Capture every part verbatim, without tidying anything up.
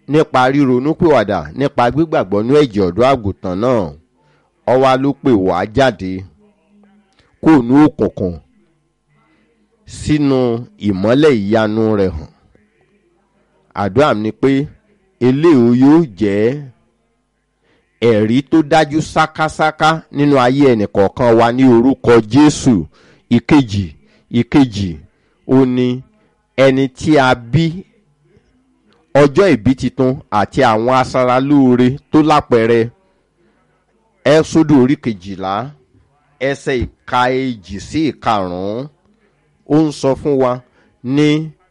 nípa ríronúpìwàdà nípa gbígbàgbọ́ nú ẹ̀jẹ̀ ọ̀dọ́ àgùntàn náà ó wá ló pè wá jáde kúrò ní òkùnkùn sínú ìmọ́lẹ̀ ìyanu rẹ̀ hàn. Àdúrà mi ni pé eléyìí yóò jẹ́ ẹ̀rí tó dájú sákásáká nínú ayé ẹnìkọ̀ọ̀kan wa ní orúkọ Jésù. Ìkejì ìkejì ó ní ẹni tí a bí ọjọ́ ìbí titun àti àwọn aṣaralóore tó lápẹẹrẹ. Ẹ́sódù orí kejìlá ẹsẹ̀ ìka èjì sí ìkarùn-ún ó ń sọ fún wa ní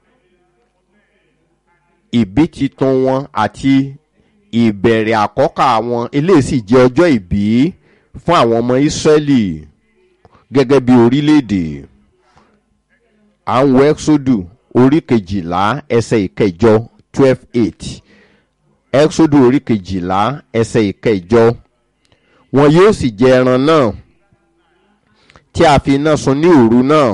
ìbí titun wọn àti ìbẹ̀rẹ̀ àkọ́kọ́ àwọn eléyìí sì jẹ́ ọjọ́ ìbí fún àwọn ọmọ Ísírẹ́lì gẹ́gẹ́ bí orílẹ̀-èdè. À ń wo Ẹ́sódù orí kejìlá ẹsẹ̀ ìkẹjọ twelve eight. Ẹ́sódù orí kejìlá ẹsẹ̀ ìkẹjọ. Wọn yóò sì jẹ ẹran náà tí a fi iná sun ní òru náà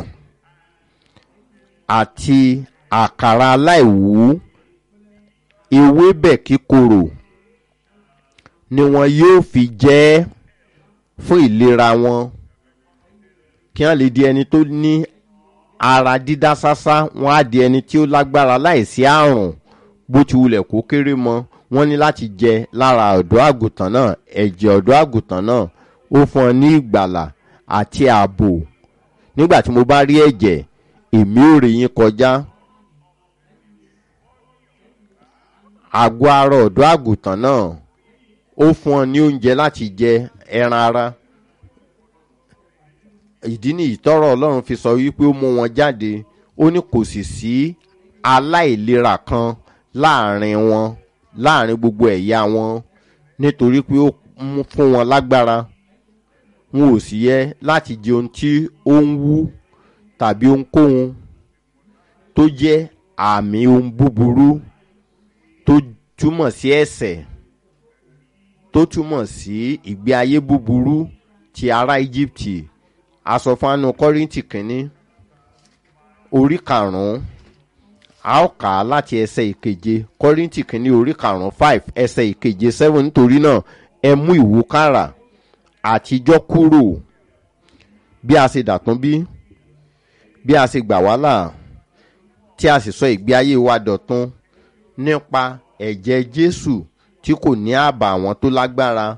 àti àkàrà aláìwú ewébẹ̀ kíkorò ni wọn yóò fi jẹ fún ìlera wọn kí wọ́n lè di ẹni tó ní ara dídá sásá. Wọ́n á di ẹni tí ó lágbára láìsí àrùn bó ti wulẹ̀ kó kéré mọ́. Wọ́n ní láti jẹ lára ọ̀dọ́ àgùntàn náà. Ẹ̀jẹ̀ ọ̀dọ́ àgùntàn náà ó fún ọ ní ìgbàlà àti ààbò. Nígbà tí mo bá rí ẹ̀jẹ̀ èmi ò rí yín kọjá. Àgọ́ ara ọ̀dọ́ àgùntàn náà ó fún ọ ní oúnjẹ láti jẹ ẹran ara. Ìdí nìyí tọ́rọ̀ Ọlọ́run fi sọ wípé ó mú wọn jáde. Ó ní kò sì sí aláìlera kan láàrin wọn láàrin gbogbo ẹ̀yà wọn nítorí pé ó mú fún wọn lágbára. Wọn ò sì yẹ láti jẹ ohun tí ó ń wú tàbí ohunkóhun tó jẹ́ àmì ohun búburú tó túmọ̀ sí ẹ̀ṣẹ̀, tó túmọ̀ sí ìgbé ayé búburú ti ará Íjíbítì. A sọ fún anu Kọ́ríńtì kínní orí karùn-ún a ó kà á láti ẹsẹ̀ ìkeje. Kọ́ríńtì kínní orí karùn-ún five ẹsẹ̀ ìkeje seven. Nítorí náà ẹ mú ìwúkàrà àtijọ́ kúrò bí a ṣe dàtún bí bí a ṣe gbà wá là tí a sì sọ ìgbé ayé wa dọ̀tun nípa ẹ̀jẹ̀ Jésù tí kò ní àbàwọ́n tó lágbára.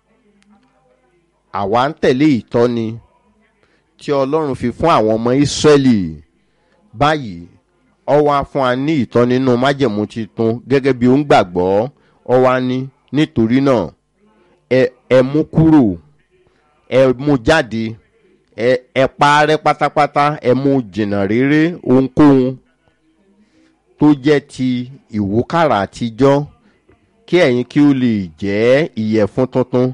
Àwa ń tẹ̀lé ìtọ́ni tí Ọlọ́run fi fún àwọn ọmọ Ísírẹ́lì. Báyìí ó wá fún wa ní ìtọ́ni nínú májẹ̀mú titun gẹ́gẹ́ bí ó ń gbàgbọ́. Ó wá ní nítorí náà ẹ ẹ mú kúrò, ẹ mú jáde, ẹ ẹ parẹ́ pátápátá, ẹ mú jìnnà réré ohunkóhun tó jẹ́ ti ìwúkàrà àtijọ́ kí ẹ̀yin kí ó lè jẹ́ ìyẹ̀fun tuntun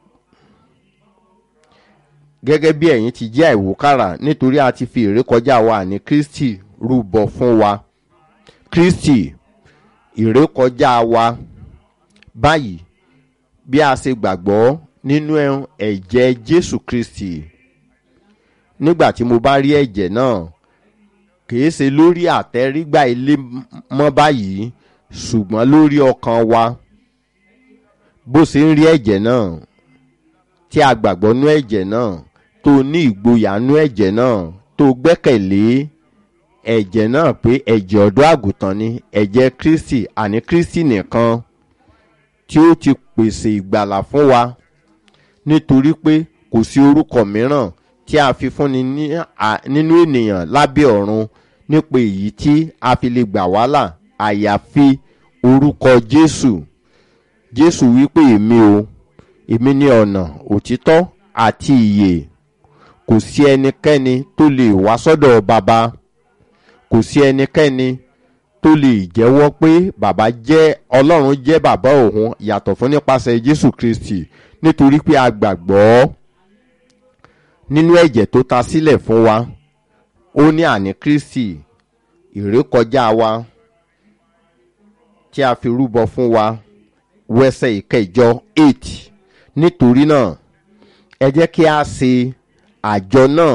gẹ́gẹ́ bí ẹ̀yin ti jẹ́ ìwúkàrà, nítorí a ti fi ìrékọjá wa ní Kristi rúbọ fún wa. Kristi ìrékọjá wa. Báyìí bí a ṣe gbàgbọ́ nínú ẹ̀jẹ̀ Jésù Kristi, nígbà tí mo bá rí ẹ̀jẹ̀ náà kìí ṣe lórí àtẹ́rígbà ilé mọ́ báyìí ṣùgbọ́n lórí ọkàn wa. Bó ṣe ń rí ẹ̀jẹ̀ náà tí a gbàgbọ́ nú ẹ̀jẹ̀ náà, tó ní ìgboyà nú ẹ̀jẹ̀ náà, tó gbẹ́kẹ̀lé ẹ̀jẹ̀ náà pé ẹ̀jẹ̀ ọ̀dọ́ àgùntàn ni, ẹ̀jẹ̀ Kristi, àní Kristi nìkan tí ó ti pèsè ìgbàlà fún wa. Nítorí pé kò sí orúkọ mìíràn tí a fi fúnni nínú ènìyàn lábẹ́ ọ̀run nípa èyí tí a fi lè gbà wá là àyàfi orúkọ Jésù. Jésù wípé èmi o, èmi ni ọ̀nà, òtítọ́ àti ìyè. Kò sí ẹnikẹ́ni tó lè wá sọ́dọ̀ bàbá. Kò sí ẹnikẹ́ni tó lè jẹ́wọ́ pé bàbá jẹ́ Ọlọ́run jẹ́ bàbá òun yàtọ̀ fún nípasẹ̀ Jésù Kristi. Nítorí pé a gbàgbọ́ nínú ẹ̀jẹ̀ tó ta sílẹ̀ fún wa. Ó ní àní Kristi ìrékọjá wa tí a fi rúbọ fún wa. Wẹ́sẹ̀ ìkẹjọ eight. Nítorí náà ẹ jẹ́ kí a ṣe àjọ náà,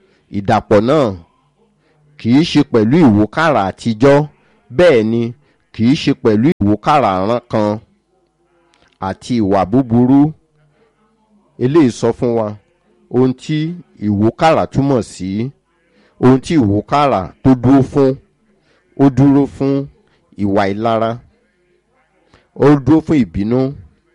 ìdàpọ̀ náà kì í ṣe pẹ̀lú ìwúkàrà àtijọ́, bẹ́ẹ̀ ni kì í ṣe pẹ̀lú ìwúkàrà kan àti ìwà búburú. Eléyìí sọ fún wa ohun tí ìwúkàrà túmọ̀ sí, ohun tí ìwúkàrà tó dúró fún. Ó dúró fún ìwà ìlara, ó dúró fún ìbínú,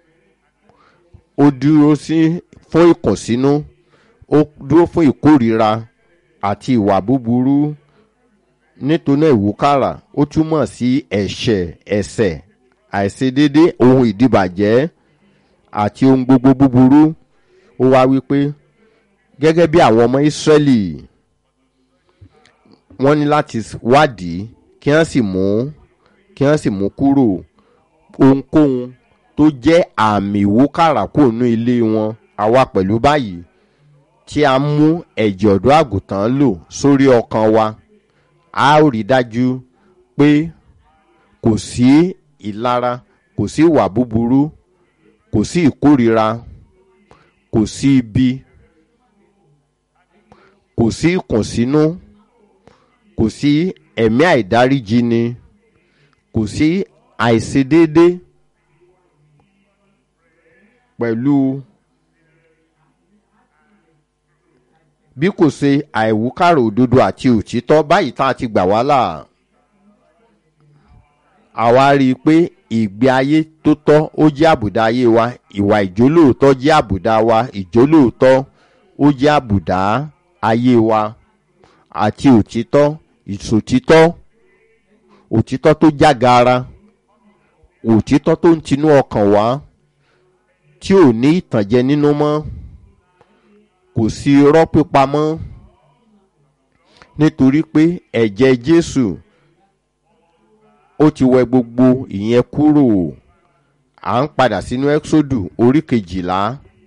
ó dúró sí fún ìkùnsínú, ó dúró fún ìkórìíra àti ìwà búburú. Nítorí náà ìwúkàrà ó túmọ̀ sí ẹ̀ṣẹ̀, ẹ̀ṣẹ̀, àìṣedéédé, ohun ìdíbàjẹ́ àti ohun gbogbo búburú. Ó wá wípé gẹ́gẹ́ bí àwọn ọmọ Ísírẹ́lì, wọ́n ní láti wádìí kí wọ́n sì mú kí wọ́n sì mú kúrò ohunkóhun tó jẹ́ àmì ìwúkàrà kúrò nínú ilé wọn. Àwa pẹ̀lú báyìí tí a mú ẹ̀jẹ̀ ọ̀dọ́ àgùntàn lò sórí ọkàn wa, a ó rí dájú pé kò sí ìlara, kò sí ìwà búburú, kò sí ìkórìíra, kò sí ibi, kò sí ìkùnsínú, kò sí ẹ̀mí àìdáríjini, kò sí àìṣedéédé pẹ̀lú bí kò ṣe àìwúkàrà òdodo àti òtítọ́. Báyìí tá a ti gbà wá là, àwa rí i pé ìgbé ayé tó tọ́ ó jẹ́ àbùdá ayé wa, ìwà ìjólóòtọ́ jẹ́ àbùdá wa, ìjólóòtọ́ ó jẹ́ àbùdá ayé wa, àti òtítọ́, ìṣòtítọ́, òtítọ́ tó jágara, òtítọ́ tó ń tinú ọkàn wá, tí ò ní ìtànjẹ nínú mọ́, kò sí irọ́ pípa mọ́, nítorí pé ẹ̀jẹ̀ Jésù ó ti wẹ gbogbo ìyẹn kúrò. À ń padà sínú Ẹ́kísódù orí kejìlá,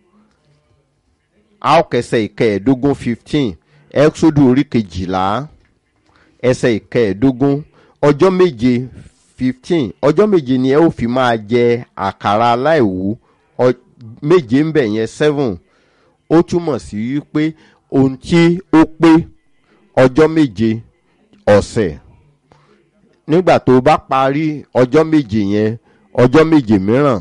a ó kẹsẹ̀ ìkẹẹ̀ẹ́dógún fifteen. Ẹ́kísódù orí kejìlá ẹsẹ̀ ìkẹẹ̀ẹ́dógún. Ọjọ́ méje fifteen, ọjọ́ méje ni ẹ ó fi máa jẹ àkàrà aláìwú. Méje ń bẹ̀ yẹn seven. Ó túmọ̀ sí wípé ohun tí ó pé ọjọ́ méje ọ̀sẹ̀. Nígbà tó bá parí ọjọ́ méje yẹn, ọjọ́ méje mìíràn,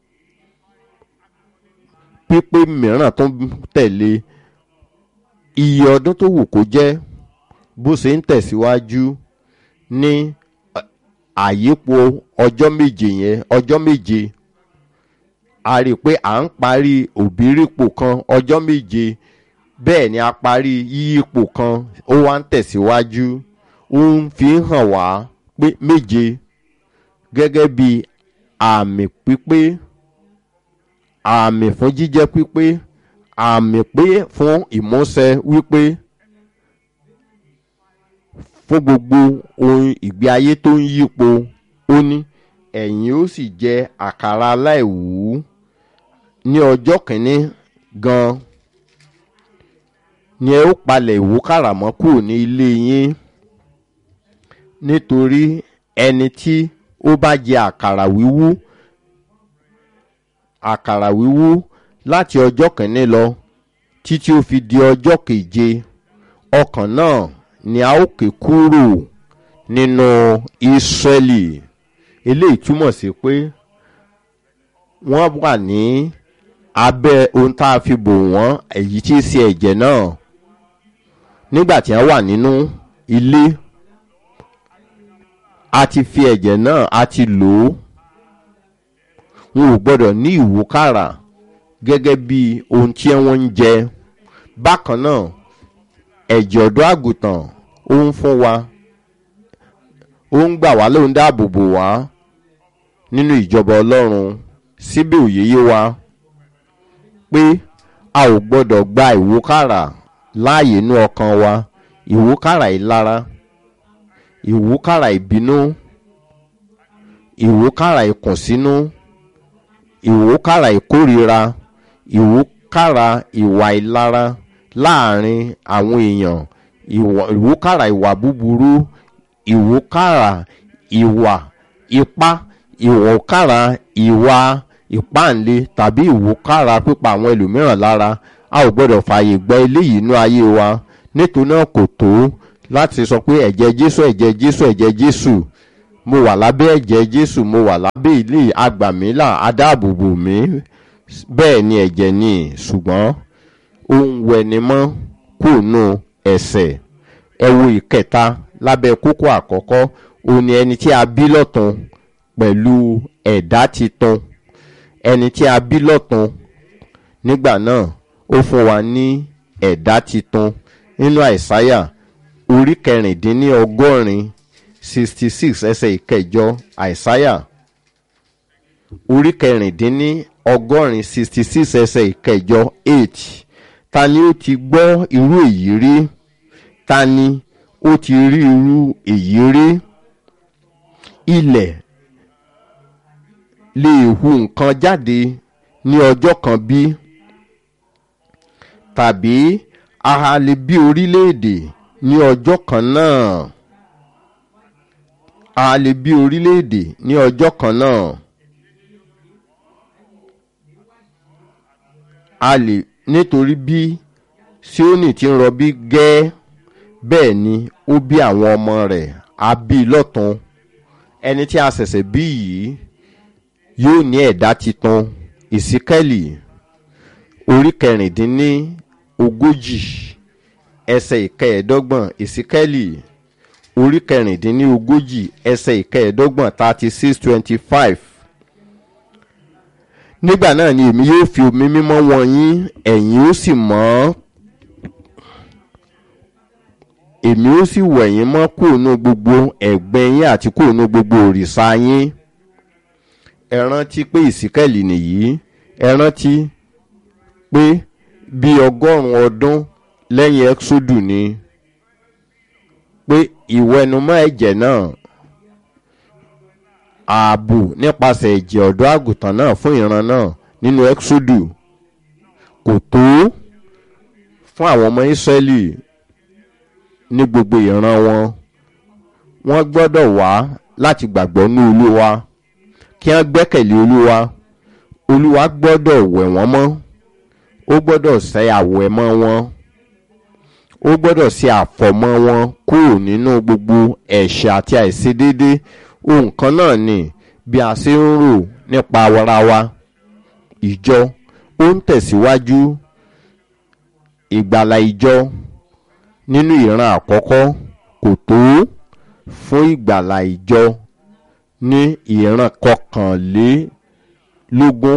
pípé mìíràn tó tẹ̀lé, iye ọdún tó wù kó jẹ́, bó ṣe ń tẹ̀síwájú ní àyípo ọjọ́ méje yẹn, ọjọ́ méje, a rí i pé à ń parí òbírípò kan ọjọ́ méje, bẹ́ẹ̀ ni a parí yíyípo kan, ó wá ń tẹ̀síwájú. Ó ń fi hàn wá pé méje gẹ́gẹ́ bí àmì pípé, àmì fún jíjẹ́ pípé, àmì pé fún ìmúṣẹ wípé fún gbogbo ohun ìgbé ayé tó ń yípo. Ó ní ẹ̀yin ó sì jẹ àkàrà aláìwú ní ọjọ́ kìíní gan, ni ẹ ó palẹ̀ ìwúkàrà mọ́ kúrò ní ilé yín, nítorí ẹni tí ó bá jẹ àkàrà wíwú àkàrà wíwú láti ọjọ́ kìíní lọ títí ó fi di ọjọ́ keje, ọkàn náà ni a ó ké kúrò nínú Ísírẹ́lì. Eléyìí túmọ̀ sí pé wọ́n wà ní abẹ́ ohun tá a fi bò wọ́n, èyí tí í ṣe ẹ̀jẹ̀ náà. Nígbà tí wọ́n wà nínú ilé, a ti fi ẹ̀jẹ̀ náà, a ti lò ó. Wọn ò gbọ́dọ̀ ní ìwúkàrà gẹ́gẹ́ bí ohun tí wọ́n ń jẹ. Bákan náà, ẹ̀jẹ̀ ọ̀dọ́ àgùntàn ó ń fún wa, ó ń gbà wá, ló ń dáàbò bò wá nínú ìjọba Ọlọ́run. Síbẹ̀ òye yé wa pé a ò gbọ́dọ̀ gba ìwúkàrà láàyè inú ọkàn wa. Ìwúkàrà ìlara, ìwúkàrà ìbínú, ìwúkàrà ìkùnsínú, ìwúkàrà ìkórìíra, ìwúkàrà ìwà ìlara láàrin àwọn èèyàn, ìwúkàrà ìwà búburú, ìwúkàrà ìwà ipá, ìwúkàrà ìwà ìpáǹle tàbí ìwúkàrà pípa àwọn ẹlòmíràn lára. A ò gbọ́dọ̀ fààyè gba eléyìí inú ayé wa. Nítorí náà kò tó láti sọ pé ẹ̀jẹ̀ Jésù, ẹ̀jẹ̀ Jésù, ẹ̀jẹ̀ Jésù. mo wà lábẹ́ ẹ̀jẹ̀ jésù, mo wà lábẹ́ ilé agbàmílà adáàbòbò mi. Bẹ́ẹ̀ ni ẹ̀jẹ̀ ni, ṣùgbọ́n ó ń wẹni mọ́ kùnú ẹ̀ṣẹ̀. Ẹ wo ìkẹta lábẹ́ kókó àkọ́kọ́, ó ní ẹni tí a bí lọ́tun pẹ̀lú ẹ̀dá titun. Ẹni tí a bí lọ́tun nígbà náà ó fún wa ní ẹ̀dá titun nínú àìsáyà orí kẹrìndínlọ́gọ́rin sixty six ẹsẹ̀ ìkẹjọ. àìsáyà orí kẹrìndínlọ́gọ́rin sixty six ẹsẹ̀ ìkẹjọ eight. Ta ni ó ti gbọ́ irú èyí rí? Ta ni ó ti rí irú èyí rí? Ilẹ̀ lè hu nǹkan jáde ní ọjọ́ kan bí? Tàbí a lè bí orílẹ̀-èdè ní ọjọ́ kan náà? A lè bí orílẹ̀-èdè ní ọjọ́ kan náà. A lè, nítorí bí Síónì ti ń rọbí gẹ́, bẹ́ẹ̀ ni ó bí àwọn ọmọ rẹ̀, a bí lọ́tun. Ẹni tí a ṣẹ̀ṣẹ̀ bí yìí yóò ní ẹ̀dá titun. Ìsíkẹ́lì orí kẹrìndínní ogójì ẹsẹ̀ ìkẹẹ̀ẹ́dọ́gbọ̀n. Ìsíkẹ́lì orí kẹrìndínní ogójì ẹsẹ̀ ìkẹẹ̀ẹ́dọ́gbọ̀n thirty six twenty five. Nígbà náà ni èmi yóò fi omi mímọ́ wọ́n yín, ẹ̀yin ó sì mọ́. Èmi ó sì wẹ̀ yín mọ́ kúrò nínú gbogbo ẹ̀gbin yín àti kúrò nínú gbogbo òrìṣà yín. Ẹ rántí pé ìsíkẹ́lì nìyí. Ẹ rántí pé bí ọgọ́rùn-ún ọdún lẹ́yìn ẹ́kṣódù ni pé ìwẹ̀nùmọ́ ẹ̀jẹ̀ náà, ààbò nípasẹ̀ ẹ̀jẹ̀ ọ̀dọ́ àgùntàn náà fún ìran náà nínú ẹ́kṣódù kò tó fún àwọn ọmọ Ísírẹ́lì ní gbogbo ìran wọn. Wọ́n gbọ́dọ̀ wá láti gbàgbọ́ ní Olúwa, kí wọ́n gbẹ́kẹ̀lé Olúwa. Olúwa gbọ́dọ̀ wẹ̀ wọ́n mọ́, ó gbọ́dọ̀ ṣe àwẹ̀mọ́ wọn, ó gbọ́dọ̀ ṣe àfọ̀mọ́ wọn kúrò nínú gbogbo ẹ̀ṣẹ̀ àti àìṣedéédé. Ohun kan náà ni bí a ṣe ń rò nípa ara wa. Ìjọ ó ń tẹ̀síwájú. Ìgbàlà ìjọ nínú ìran àkọ́kọ́ kò tó fún ìgbàlà ìjọ ní ìran kọkànlélógún.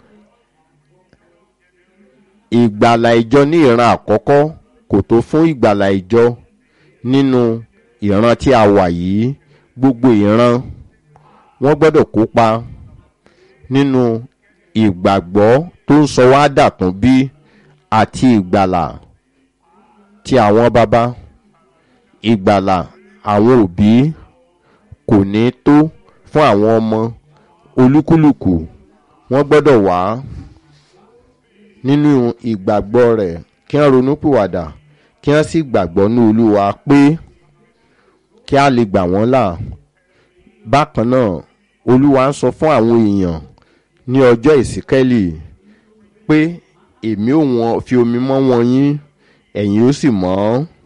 Ìgbàlà ìjọ ní ìran àkọ́kọ́ kò tó fún ìgbàlà ìjọ nínú ìran tí a wà yìí. Gbogbo ìran wọ́n gbọ́dọ̀ kópa nínú ìgbàgbọ́ tó ń sọ wá dàtún bí àti ìgbàlà ti àwọn baba. Ìgbàlà àwọn òbí kò ní tó fún àwọn ọmọ. Olúkúlùkù wọ́n gbọ́dọ̀ wá nínú ìgbàgbọ́ rẹ̀, kí wọ́n ronúpìwàdà, kí wọ́n sì gbàgbọ́ ní Olúwa pé kí a lè gbà wọ́n là. Bákan náà Olúwa ń sọ fún àwọn èèyàn ní ọjọ́ ìsíkẹ́lì pé èmi ò wọ́n fi omi mọ́ wọn yín, ẹ̀yin ó sì mọ́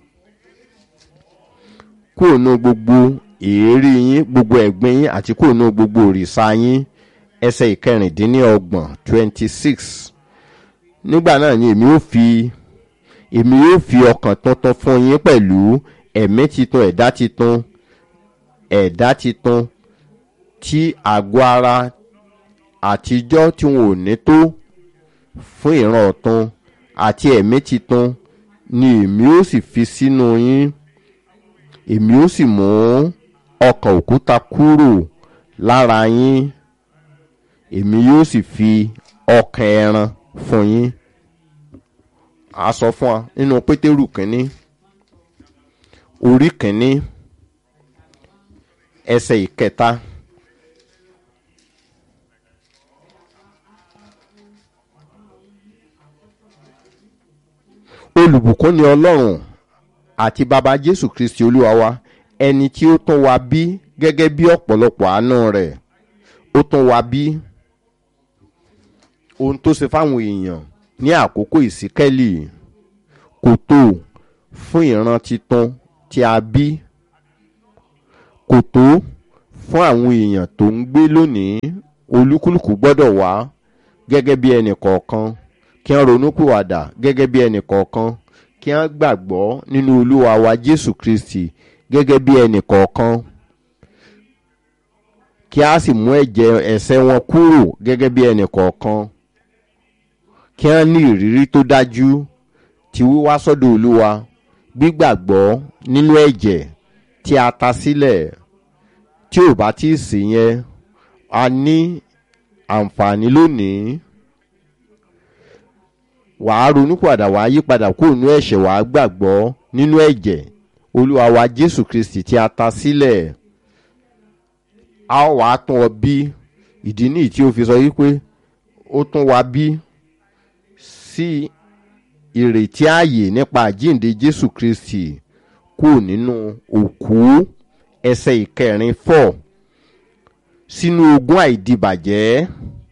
kúrò nínú gbogbo èérí yín, gbogbo ẹ̀gbin yín àti kúrò nínú gbogbo òrìṣà yín. Ẹsẹ̀ ìkẹrìndínlọ́gbọ̀n twenty six. Nígbà náà ni èmi ó fi èmi yóò fi ọkàn tuntun fún yín pẹ̀lú ẹ̀mí titun, ẹ̀dá titun, ẹ̀dá titun tí àgọ́ ara àtijọ́ tí wọn ò ní tó fún ìran ọ̀tun, àti ẹ̀mí titun ni èmi ó sì fi sínú yín. Èmi ó sì mú ọkàn òkúta kúrò lára yín, èmi yóò sì fi ọkàn ẹran fún yín. A sọ fún wa nínú Pétérù kínní orí kínní ẹsẹ̀ ìkẹta. Olùbùkún ni Ọlọ́run àti bàbá Jésù Kristi Olúwa wa, ẹni tí ó tún wa bí gẹ́gẹ́ bí ọ̀pọ̀lọpọ̀ àánú rẹ̀. Ó tún wa bí. Ohun tó ṣe fáwọn èèyàn ní àkókò ìsíkẹ́lì kò tó fún ìran titun tí a bí, kò tó fún àwọn èèyàn tó ń gbé lónìí. Olúkúlùkù gbọ́dọ̀ wá gẹ́gẹ́ bí ẹnì kọ̀ọ̀kan, kí wọ́n ronúpìwàdà gẹ́gẹ́ bí ẹnì kọ̀ọ̀kan, kí wọ́n gbàgbọ́ nínú Olúwa wa Jésù Kristi gẹ́gẹ́ bí ẹnì kọ̀ọ̀kan, kí a sì mú ẹ̀jẹ̀ ẹ̀ṣẹ̀ wọn kúrò gẹ́gẹ́ bí ẹnì kọ̀ọ̀kan, kí wọ́n ní ìrírí tó dájú ti wíwá sọ́dọ̀ Olúwa, gbígbàgbọ́ nínú ẹ̀jẹ̀ tí a ta sílẹ̀. Tí ò bá tí ì sí yẹn, a ní àǹfààní lónìí. Wàá ronúpìwàdà, wàá yípadà kúrò nínú ẹ̀ṣẹ̀, wàá gbàgbọ́ nínú ẹ̀jẹ̀ Olúwa wa Jésù Kristi tí a ta sílẹ̀. A ó wàá tún ọ bí. Ìdí nìyí tí ó fi sọ wípé ó tún wa bí sí ìrètí ààyè nípa àjíǹde Jésù Kristi kúrò nínú òkú. Ẹsẹ̀ ìkẹrin fọ̀ sínú ogún àìdìbàjẹ́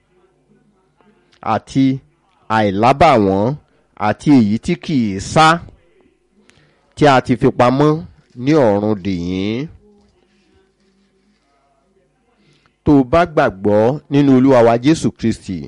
àti àìlábàwọ́n àti èyí tí kìí sá, tí a ti fi pamọ́ ní ọ̀run dè yín. Tó o bá gbàgbọ́ nínú Olúwa wa Jésù Kristi,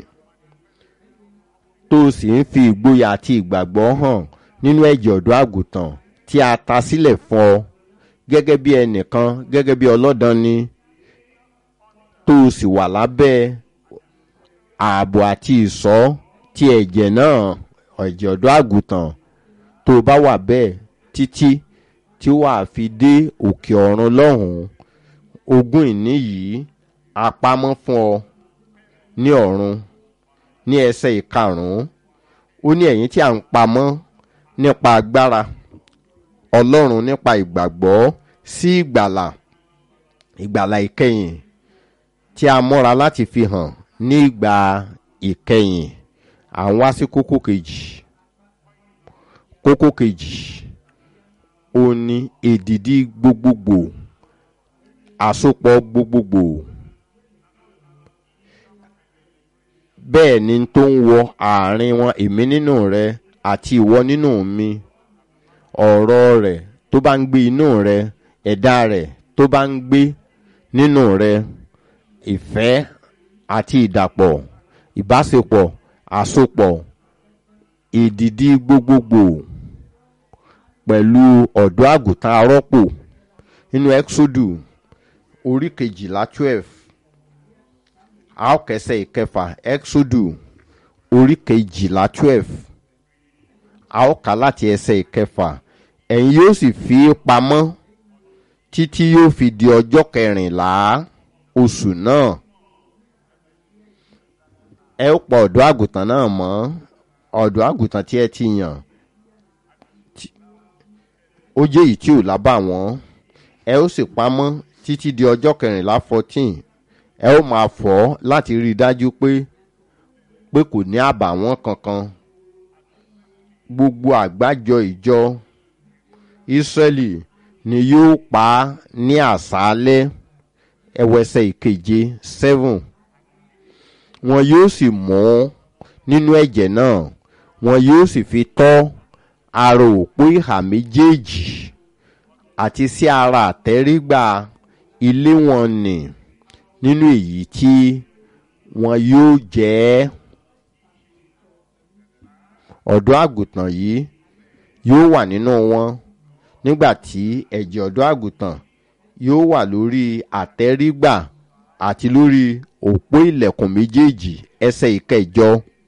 tó o sì ń fi ìgboyà àti ìgbàgbọ́ hàn nínú ẹ̀jẹ̀ ọ̀dọ́ àgùntàn tí a ta sílẹ̀ fún ọ gẹ́gẹ́ bí ẹnìkan, gẹ́gẹ́ bí ọlọ́dani, tó o sì wà lábẹ́ ààbò àti ìṣọ́ ti ẹ̀jẹ̀ náà, ẹ̀jẹ̀ ọ̀dọ́ àgùntàn, tó o bá wà bẹ́ẹ̀ títí tí wàá fi dé òkè ọ̀run lọ́hùn-ún, ogún ìní yìí a pamọ́ fún ọ ní ọ̀run. Ní ẹsẹ̀ ìkarùn-ún, ó ní ẹ̀yin tí a ń pamọ́ nípa agbára Ọlọ́run nípa ìgbàgbọ́ sí ìgbàlà, ìgbàlà ìkẹyìn tí a mọ́ra láti fi hàn ní ìgbà ìkẹyìn. À ń wá sí kókó kejì. Kókó kejì ó ní èdìdí gbogbogbò, àsopọ̀ gbogbogbò. Bẹ́ẹ̀ ni tó ń wọ àárín wọn, èmi nínú rẹ àti ìwọ nínú mi. Ọ̀rọ̀ rẹ̀ tó bá ń gbé inú rẹ, ẹ̀dá rẹ̀ tó bá ń gbé nínú rẹ, ìfẹ́ àti ìdàpọ̀, ìbáṣepọ̀, àsopọ̀, ìdìdí gbogbogbò pẹ̀lú ọ̀dọ́ àgùntàn arọ́pò. Nínú Ẹ́kísódù orí kejìlá twelve, a ó kẹsẹ̀ ìkẹfà. Ẹ́kísódù orí kejìlá twelve, a ó kà láti ẹsẹ̀ ìkẹfà. Ẹ̀yin yóò sì fi pamọ́ títí yóò fi di ọjọ́ kẹrìnlá oṣù náà. Ẹ ó pa ọ̀dọ́ àgùntàn náà mọ́, ọ̀dọ́ àgùntàn tí ẹ ti yàn, ó jẹ́ èyí tí ò lábàwọ́n. Ẹ ó sì pamọ́ títí di ọjọ́ kẹrìnlá fourteen. Ẹ ó máa fọ̀ ọ́ láti rí i dájú pé pé kò ní àbàwọ́n kankan. Gbogbo àgbájọ ìjọ Ísírẹ́lì ni yóò pa á ní àṣálẹ́. Ẹwẹsẹ̀ ìkeje seven. Wọn yóò sì mú nínú ẹ̀jẹ̀ náà, wọn yóò sì fi tọ́ ara òpó ìhà méjèèjì àti sí ara àtẹ́rígbà ilé wọn nì, nínú èyí tí wọn yóò jẹ́. Ọ̀dọ́ àgùntàn yìí yóò wà nínú wọn nígbà tí ẹ̀jẹ̀ ọ̀dọ́ àgùntàn yóò wà lórí àtẹ́rígbà àti lórí òpó ilẹ̀kùn méjèèjì. Ẹsẹ̀ ìkẹjọ.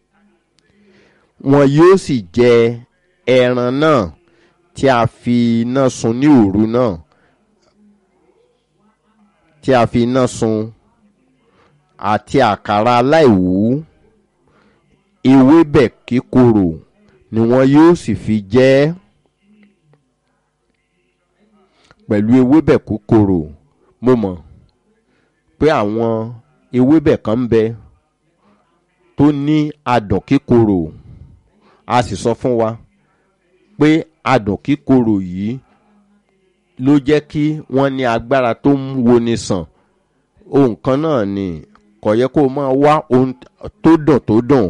Wọn yóò sì jẹ ẹran náà tí a fi iná sun ní òru náà, tí a fi iná sun, àti àkàrà aláìwú. Ewébẹ̀ kíkorò ni wọn yóò sì fi jẹ ẹ́. Pẹ̀lú ewébẹ̀ kíkorò, mo mọ̀ pé àwọn ewébẹ̀ kan ń bẹ tó ní adùn kíkorò. A sì sọ fún wa pé adùn kíkorò yìí ló jẹ́ kí wọ́n ní agbára tó ń woni sàn. Ohun kan náà ni, kò yẹ kó máa wá ohun tó dùn tó dùn.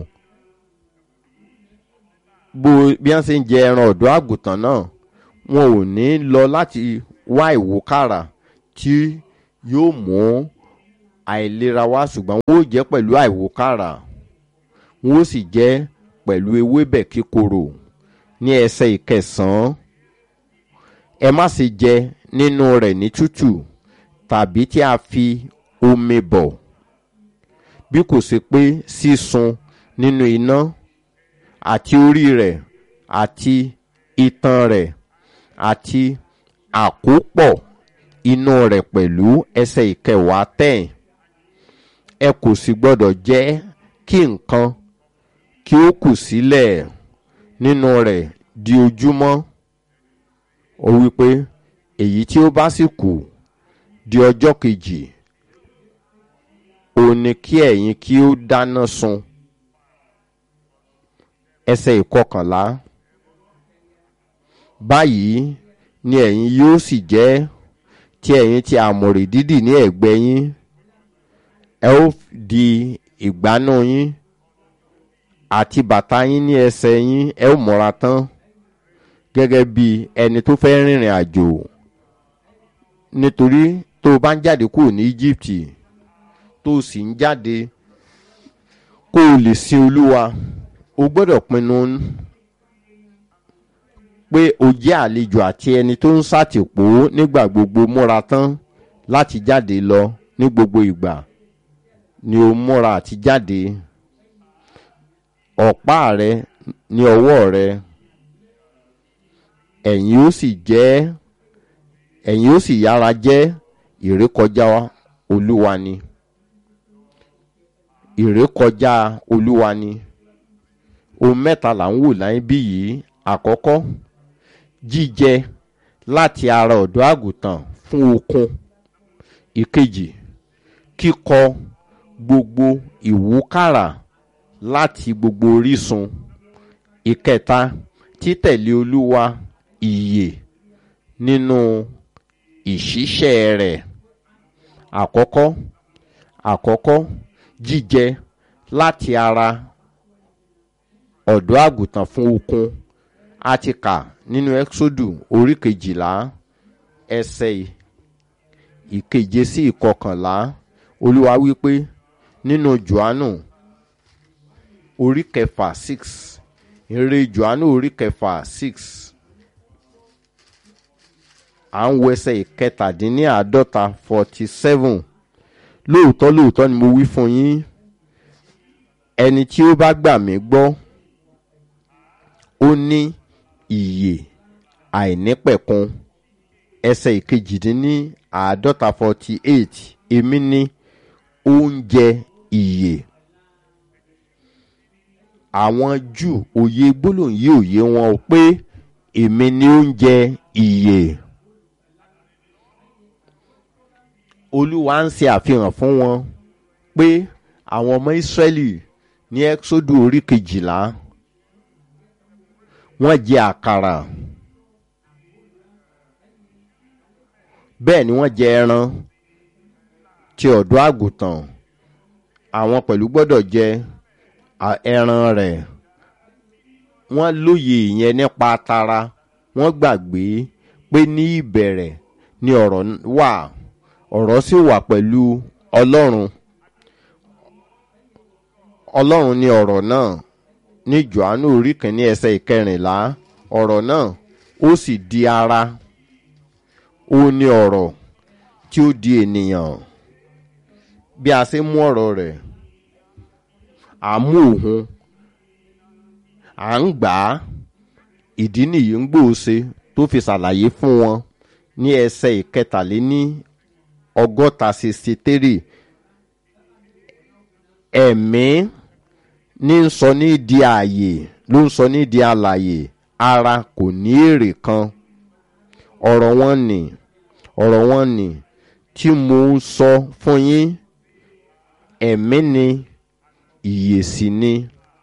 Bó bí wọ́n ṣe ń jẹ ẹran ọ̀dọ́ àgùntàn náà, wọn ò ní lọ láti wá ìwúkàrà tí yóò mú àìlera wá, ṣùgbọ́n wọ́n ó jẹ́ pẹ̀lú àìwúkàrà, wọ́n ó sì jẹ́ pẹ̀lú ewébẹ̀ kíkorò. Ní ẹsẹ̀ ìkẹsàn-án, ẹ má ṣe jẹ nínú rẹ̀ ní tútù tàbí tí a fi omi bọ̀, bí kò ṣe pé sísun nínú iná, àti orí rẹ̀ àti itan rẹ̀ àti àkópọ̀ inú rẹ̀ pẹ̀lú. Ẹsẹ̀ ìkẹwàá tẹ̀, ẹ kò sì gbọ́dọ̀ jẹ́ kí nǹkan kí ó kù sílẹ̀ nínú rẹ̀ di ojúmọ́. Ó wí pé èyí tí ó bá sì kù di ọjọ́ kejì, ó ní kí ẹ̀yin kí ó dáná sun. Ẹsẹ̀ ìkọkànlá, báyìí ni ẹ̀yin yóò sì jẹ́ tí ẹ̀yin ti àmùrè dídì ní ẹ̀gbẹ́ yín, ẹ ó di ìgbánú yín àti bàtà yín ní ẹsẹ̀ yín, ẹ ó múra tán gẹ́gẹ́ bí ẹni tó fẹ́ rìnrìn àjò. Nítorí tó o bá ń jáde kúrò ní Egypt, tó o sì ń jáde kó o lè sin Olúwa, o gbọ́dọ̀ pinnu pé o jẹ́ àlejò àti ẹni tó ń ṣàtìpó nígbà gbogbo. Múra tán láti jáde lọ ní gbogbo ìgbà ni o múra àti jáde. Ọ̀pá rẹ ní ọwọ́ rẹ, ẹ̀yin ó sì jẹ́ ẹ̀yin ó sì yára jẹ́ ìrékọjá Olúwa ni. Ìrékọjá Olúwa ni. Ohun mẹ́ta là ń wò láyé bí yìí. Àkọ́kọ́, jíjẹ láti ara ọ̀dọ́ àgùntàn fún okun. Ìkejì, kíkọ gbogbo ìwúkàrà láti gbogbo orísun. Ìkẹta, títẹ̀lé Olúwa ìyè nínú ìṣiṣẹ́ rẹ̀. Àkọ́kọ́ àkọ́kọ́ jíjẹ láti ara ọ̀dọ́ àgùntàn fún okun. A ti kà nínú Ẹ́kísódù orí kejìlá ẹsẹ̀ ìkeje sí ìkọkànlá. Olúwa wípé nínú Jòhánù orí kẹfà six, ìrere Jòhánù orí kẹfà six, à ń wo ẹsẹ̀ ìkẹtàdínníàádọ́ta forty seven. Lóòótọ́ lóòótọ́ ni mo wí fún yín, ẹni tí ó bá gbà mí gbọ́, ó ní ìyè àìnípẹ̀kun. Ẹsẹ̀ ìkejìdínníàádọ́ta forty eight, èmi ni oúnjẹ ìyè. Àwọn Júù òye gbólóhùn yìí òye wọn pé èmi ni oúnjẹ ìyè. Olúwa ń ṣe àfihàn fún wọn pé àwọn ọmọ Ísírẹ́lì ní Ẹ́kísódù orí kejìlá wọ́n jẹ àkàrà, bẹ́ẹ̀ ni wọ́n jẹ ẹran ti ọ̀dọ́ àgùntàn. Àwọn pẹ̀lú gbọ́dọ̀ jẹ ẹran rẹ̀. Wọ́n lóye ìyẹn nípa tara. Wọ́n gbàgbé pé ní ìbẹ̀rẹ̀ ni ọ̀rọ̀ wà, ọ̀rọ̀ sì wà pẹ̀lú Ọlọ́run. Ọlọ́run ni ọ̀rọ̀ náà. Ní Jòhánù orí kìíní ẹsẹ̀ ìkẹrìnlá, ọ̀rọ̀ náà ó sì di ara. Ó ní ọ̀rọ̀ tí ó di ènìyàn. Bí a ṣe mú ọ̀rọ̀ rẹ̀, à mú òun, à ń gbà á. Ìdí nìyí ń gbòòse tó fi ṣàlàyé fún wọn ní ẹsẹ̀ ìkẹtàléní ọgọ́ta sixty three. Ẹ̀mí ní ń sọ ní di ààyè, ló ń sọ ní di alààyè. Ara kò ní èrè kan. Ọ̀rọ̀ wọn ni ọ̀rọ̀ wọn ni tí mo ń sọ fún yín, ẹ̀mí ni ìyè sì ni.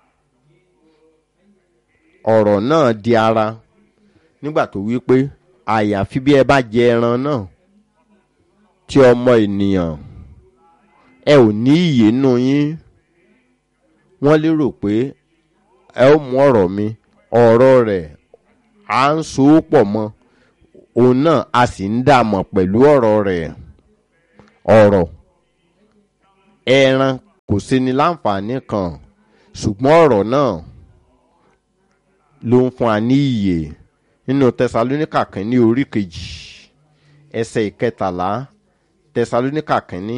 Ọ̀rọ̀ náà di ara nígbà tó wí pé àyàfi bí ẹ bá jẹ ẹran náà tí ọmọ ènìyàn, ẹ ò ní ìyè nínú yín. Wọ́n lérò pé ẹ ó mú ọ̀rọ̀ mi, ọ̀rọ̀ rẹ̀ à ń so ó pọ̀ mọ́ òun náà, a sì ń dà mọ̀ pẹ̀lú ọ̀rọ̀ rẹ̀. ọ̀rọ̀ ẹran kò ṣe ni láǹfààní kan ṣùgbọ́n ọ̀rọ̀ náà ló ń fún wa ní ìyè nínú tẹsalóníkà kínní orí kejì ẹsẹ̀ ìkẹtàlá tẹsalóníkà kínní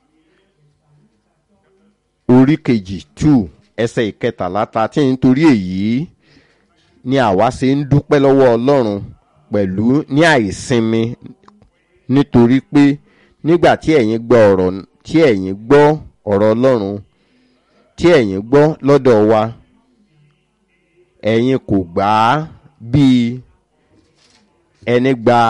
orí kejì two ẹsẹ̀ ìkẹtàlá ta tí nítorí èyí ni àwa ṣe ń dúpẹ́ lọ́wọ́ ọlọ́run pẹ̀lú ní àìsinmi nítorí pé nígbà tí ẹ̀yin gbọ́ ọ̀rọ̀ tí ẹ̀yin gbọ́ ọ̀rọ̀ ọlọ́run tí ẹ̀yin gbọ́ lọ́dọ̀ wa ẹ̀yin kò gbà á bíi ẹni gba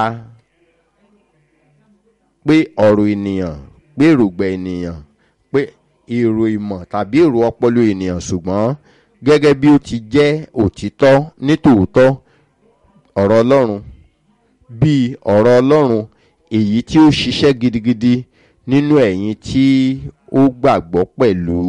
pé ọ̀rọ̀ ènìyàn pé èrògbà ènìyàn pé èrò ìmọ̀ tàbí èrò ọpọlọ ènìyàn ṣùgbọ́n gẹ́gẹ́ bí ó ti jẹ́ òtítọ́ nítòótọ́ ọ̀rọ̀ ọlọ́run bíi ọ̀rọ̀ ọlọ́run èyí tí ó ṣiṣẹ́ gidigidi nínú ẹ̀yin tí ó gbàgbọ́ pẹ̀lú.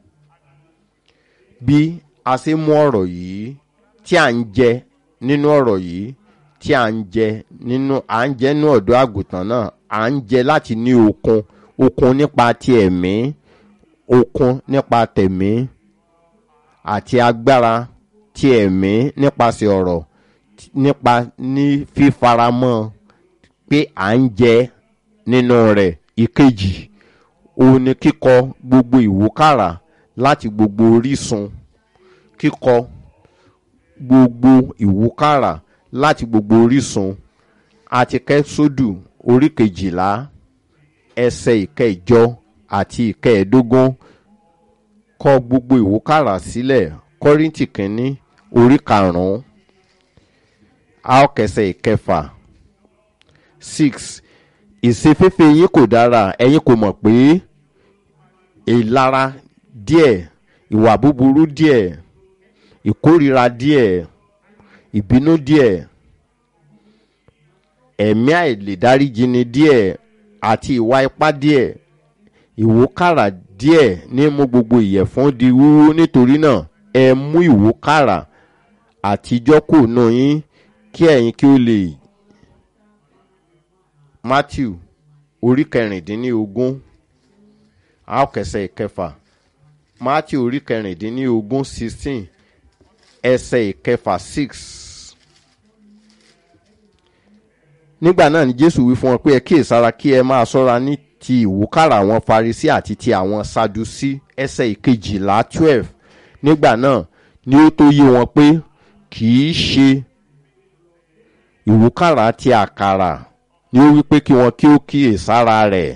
Bí a ṣe mú ọ̀rọ̀ yìí tí à ń jẹ nínú ọ̀rọ̀ yìí tí à ń jẹ nínú à ń jẹ nínú ọ̀dọ́ àgùntàn náà à ń jẹ láti ní okun okun nípa ti ẹ̀mí okun nípa tẹ̀mí àti agbára ti ẹ̀mí nípasẹ̀ ọ̀rọ̀ nípa ní fífaramọ́ pé à ń jẹ nínú rẹ̀. Ìkejì òun ni kíkọ gbogbo ìwúkàrà láti gbogbo orísun kíkọ gbogbo ìwúkàrà láti gbogbo orísun àti kẹ́sódù orí kejìlá ẹsẹ̀ ìkẹjọ àti ìkẹẹ̀ẹ́dógún kọ gbogbo ìwúkàrà sílẹ̀ kọ́ríntì kínní orí karùn-ún àọkẹsẹ̀ ìkẹfà six ìṣeféfé yín kò dára ẹ̀yin kò mọ̀ pé ìlara díẹ̀ ìwà búburú díẹ̀ ìkórira díẹ̀ ìbínú díẹ̀ ẹ̀mí àìlèdáríjini díẹ̀ àti ìwà ipá díẹ̀ ìwúkàrà díẹ̀ ní mú gbogbo ìyẹ̀fun di wúwú nítorí náà ẹ mú ìwúkàrà àtijọ́ kò nù yín kí ẹ̀yin kí ó lè. Matthew orí kẹrìndínlógún àọkẹsẹ̀ ìkẹfà Matthew orí kẹrìndínlógún sixteen ẹsẹ̀ ìkẹfà six. Nígbà náà ni Jésù wí fún wọn pé ẹ kíyèsára kí ẹ máa ṣọ́ra ní ti ìwúkàrà àwọn Farisí àti ti àwọn Sadusí ẹsẹ̀ ìkejìlá twelve. Nígbà náà ni ó tó yé wọn pé kì í ṣe ìwúkàrà ti àkàrà ni ó wí pé kí wọn kí ó kíyèsára rẹ̀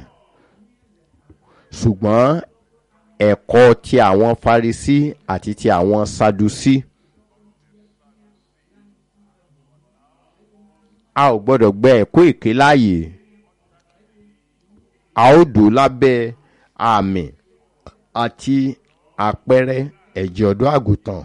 ṣùgbọ́n ẹ̀kọ́ ti àwọn Farisí àti ti àwọn Sadusí. A ò gbọ́dọ̀ gbẹ ẹ̀kọ́ èké láàyè a ó dò lábẹ́ àmì àti àpẹẹrẹ ẹ̀jẹ̀ ọ̀dọ́ àgùntàn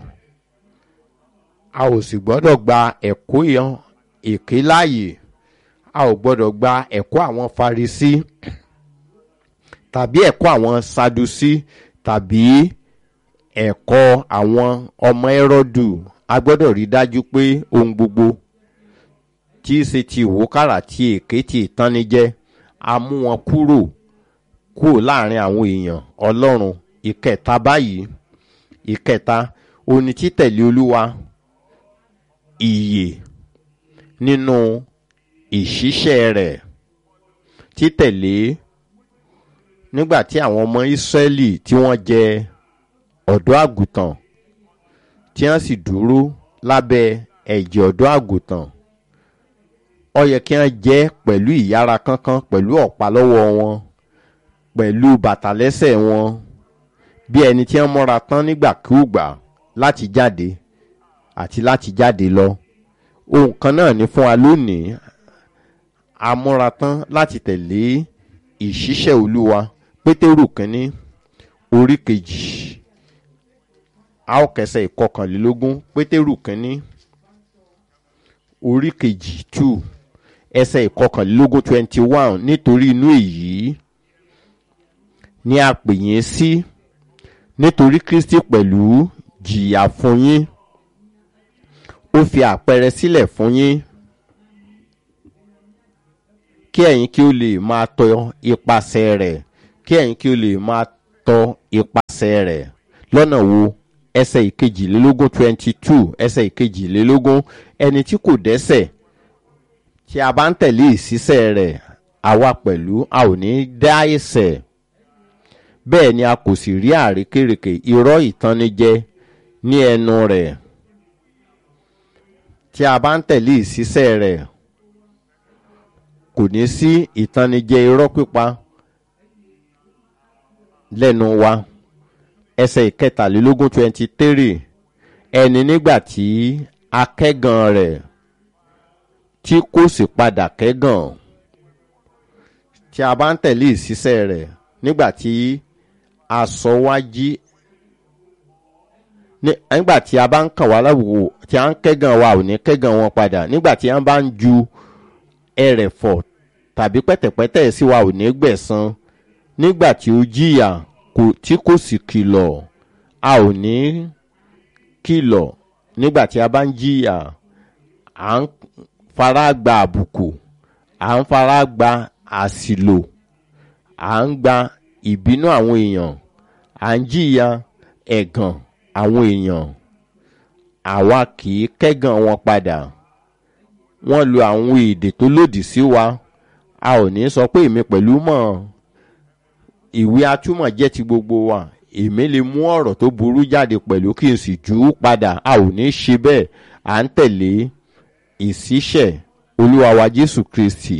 a ò sì gbọ́dọ̀ gba ẹ̀kọ́ ìyàn èké láàyè a ò gbọ́dọ̀ gba ẹ̀kọ́ àwọn Farisí tàbí ẹ̀kọ́ àwọn Sadusí tàbí ẹ̀kọ́ àwọn ọmọ Hẹ́rọ́dù. A gbọ́dọ̀ rí dájú pé ohun gbogbo tí í ṣe ti ìwúkàrà tí èké tí ìtannijẹ a mú wọn kúrò kúrò láàrin àwọn èèyàn Ọlọ́run. Ìkẹta báyìí ìkẹta oní títẹ̀lé Olúwa ìyè nínú ìṣiṣẹ́ rẹ̀ títẹ̀lé nígbà tí àwọn ọmọ Ísírẹ́lì tí wọ́n jẹ ọ̀dọ́ àgùntàn tí wọ́n sì dúró lábẹ́ ẹ̀jẹ̀ ọ̀dọ́ àgùntàn ó yẹ kí wọ́n jẹ pẹ̀lú ìyára kánkán pẹ̀lú ọ̀pá lọ́wọ́ wọn pẹ̀lú bàtà lẹ́sẹ̀ wọn bí ẹni tí wọ́n mọ́ra tán nígbàkúùgbà láti jáde àti láti jáde lọ. Ohun kan náà ni fún wa lónìí a múra tán láti tẹ̀lé ìṣiṣẹ́ Olúwa. Pétérù kínní orí kejì àọkẹsẹ̀ ìkọkànlélógún Pétérù kínní orí kejì two ẹsẹ̀ ìkọkànlélógún twenty one. Nítorí inú èyí ni a pè yín sí nítorí Kristi pẹ̀lú jìyà fún yín ó fi àpẹẹrẹ sílẹ̀ fún yín kí ẹ̀yin kí ó lè máa tọ ipasẹ̀ rẹ̀ kí ẹ̀yin kí ó lè máa tọ ipasẹ̀ rẹ̀ lọ́nà wo ẹsẹ̀ ìkejìlélógún twenty two ẹsẹ̀ ìkejìlélógún ẹni tí kò dẹ́sẹ̀ tí a bá ń tẹ̀lé ìṣísẹ̀ rẹ̀ àwa pẹ̀lú a ò ní dá ẹ̀ṣẹ̀ bẹ́ẹ̀ ni a kò sì rí àrékérekè irọ́ ìtannijẹ ní ẹnu rẹ̀ tí a bá ń tẹ̀lé ìṣísẹ̀ rẹ̀ kò ní sí ìtannijẹ irọ́ pípa lẹ́nu wa ẹsẹ̀ ìkẹtàlélógún twenty three ẹni nígbà tí a kẹ́gàn rẹ̀ tí kò sì padà kẹ́gàn tí a bá ń tẹ̀lé ìṣísẹ̀ rẹ̀ nígbà tí a sọ wá jí nígbà tí a bá ń kàn wá láwùwò tí a ń kẹ́gàn wa ò ní kẹ́gàn wọn padà nígbà tí a bá ń ju ẹrẹ̀fọ̀ tàbí pẹ̀tẹ̀pẹ̀tẹ̀ sí wa ò ní gbẹ̀san nígbà tí ó jìyà tí kò sì kìlọ̀ a ò ní kìlọ̀ nígbà tí a bá ń jìyà à ń fara gba àbùkù à ń fara gba àsìlò à ń gba ìbínú àwọn èèyàn à ń jìyà ẹ̀gàn àwọn èèyàn àwa kì í kẹ́gàn wọn padà wọ́n lo àwọn èdè tó lòdì sí wa a ò ní sọ pé èmi pẹ̀lú mọ̀ ìwé atúmọ̀ jẹ́ ti gbogbo wa èmi lè mú ọ̀rọ̀ tó burú jáde pẹ̀lú kí n sì jù ú padà a ò ní ṣe bẹ́ẹ̀ à ń tẹ̀lé ìṣísẹ̀ olúwa wa jésù kristi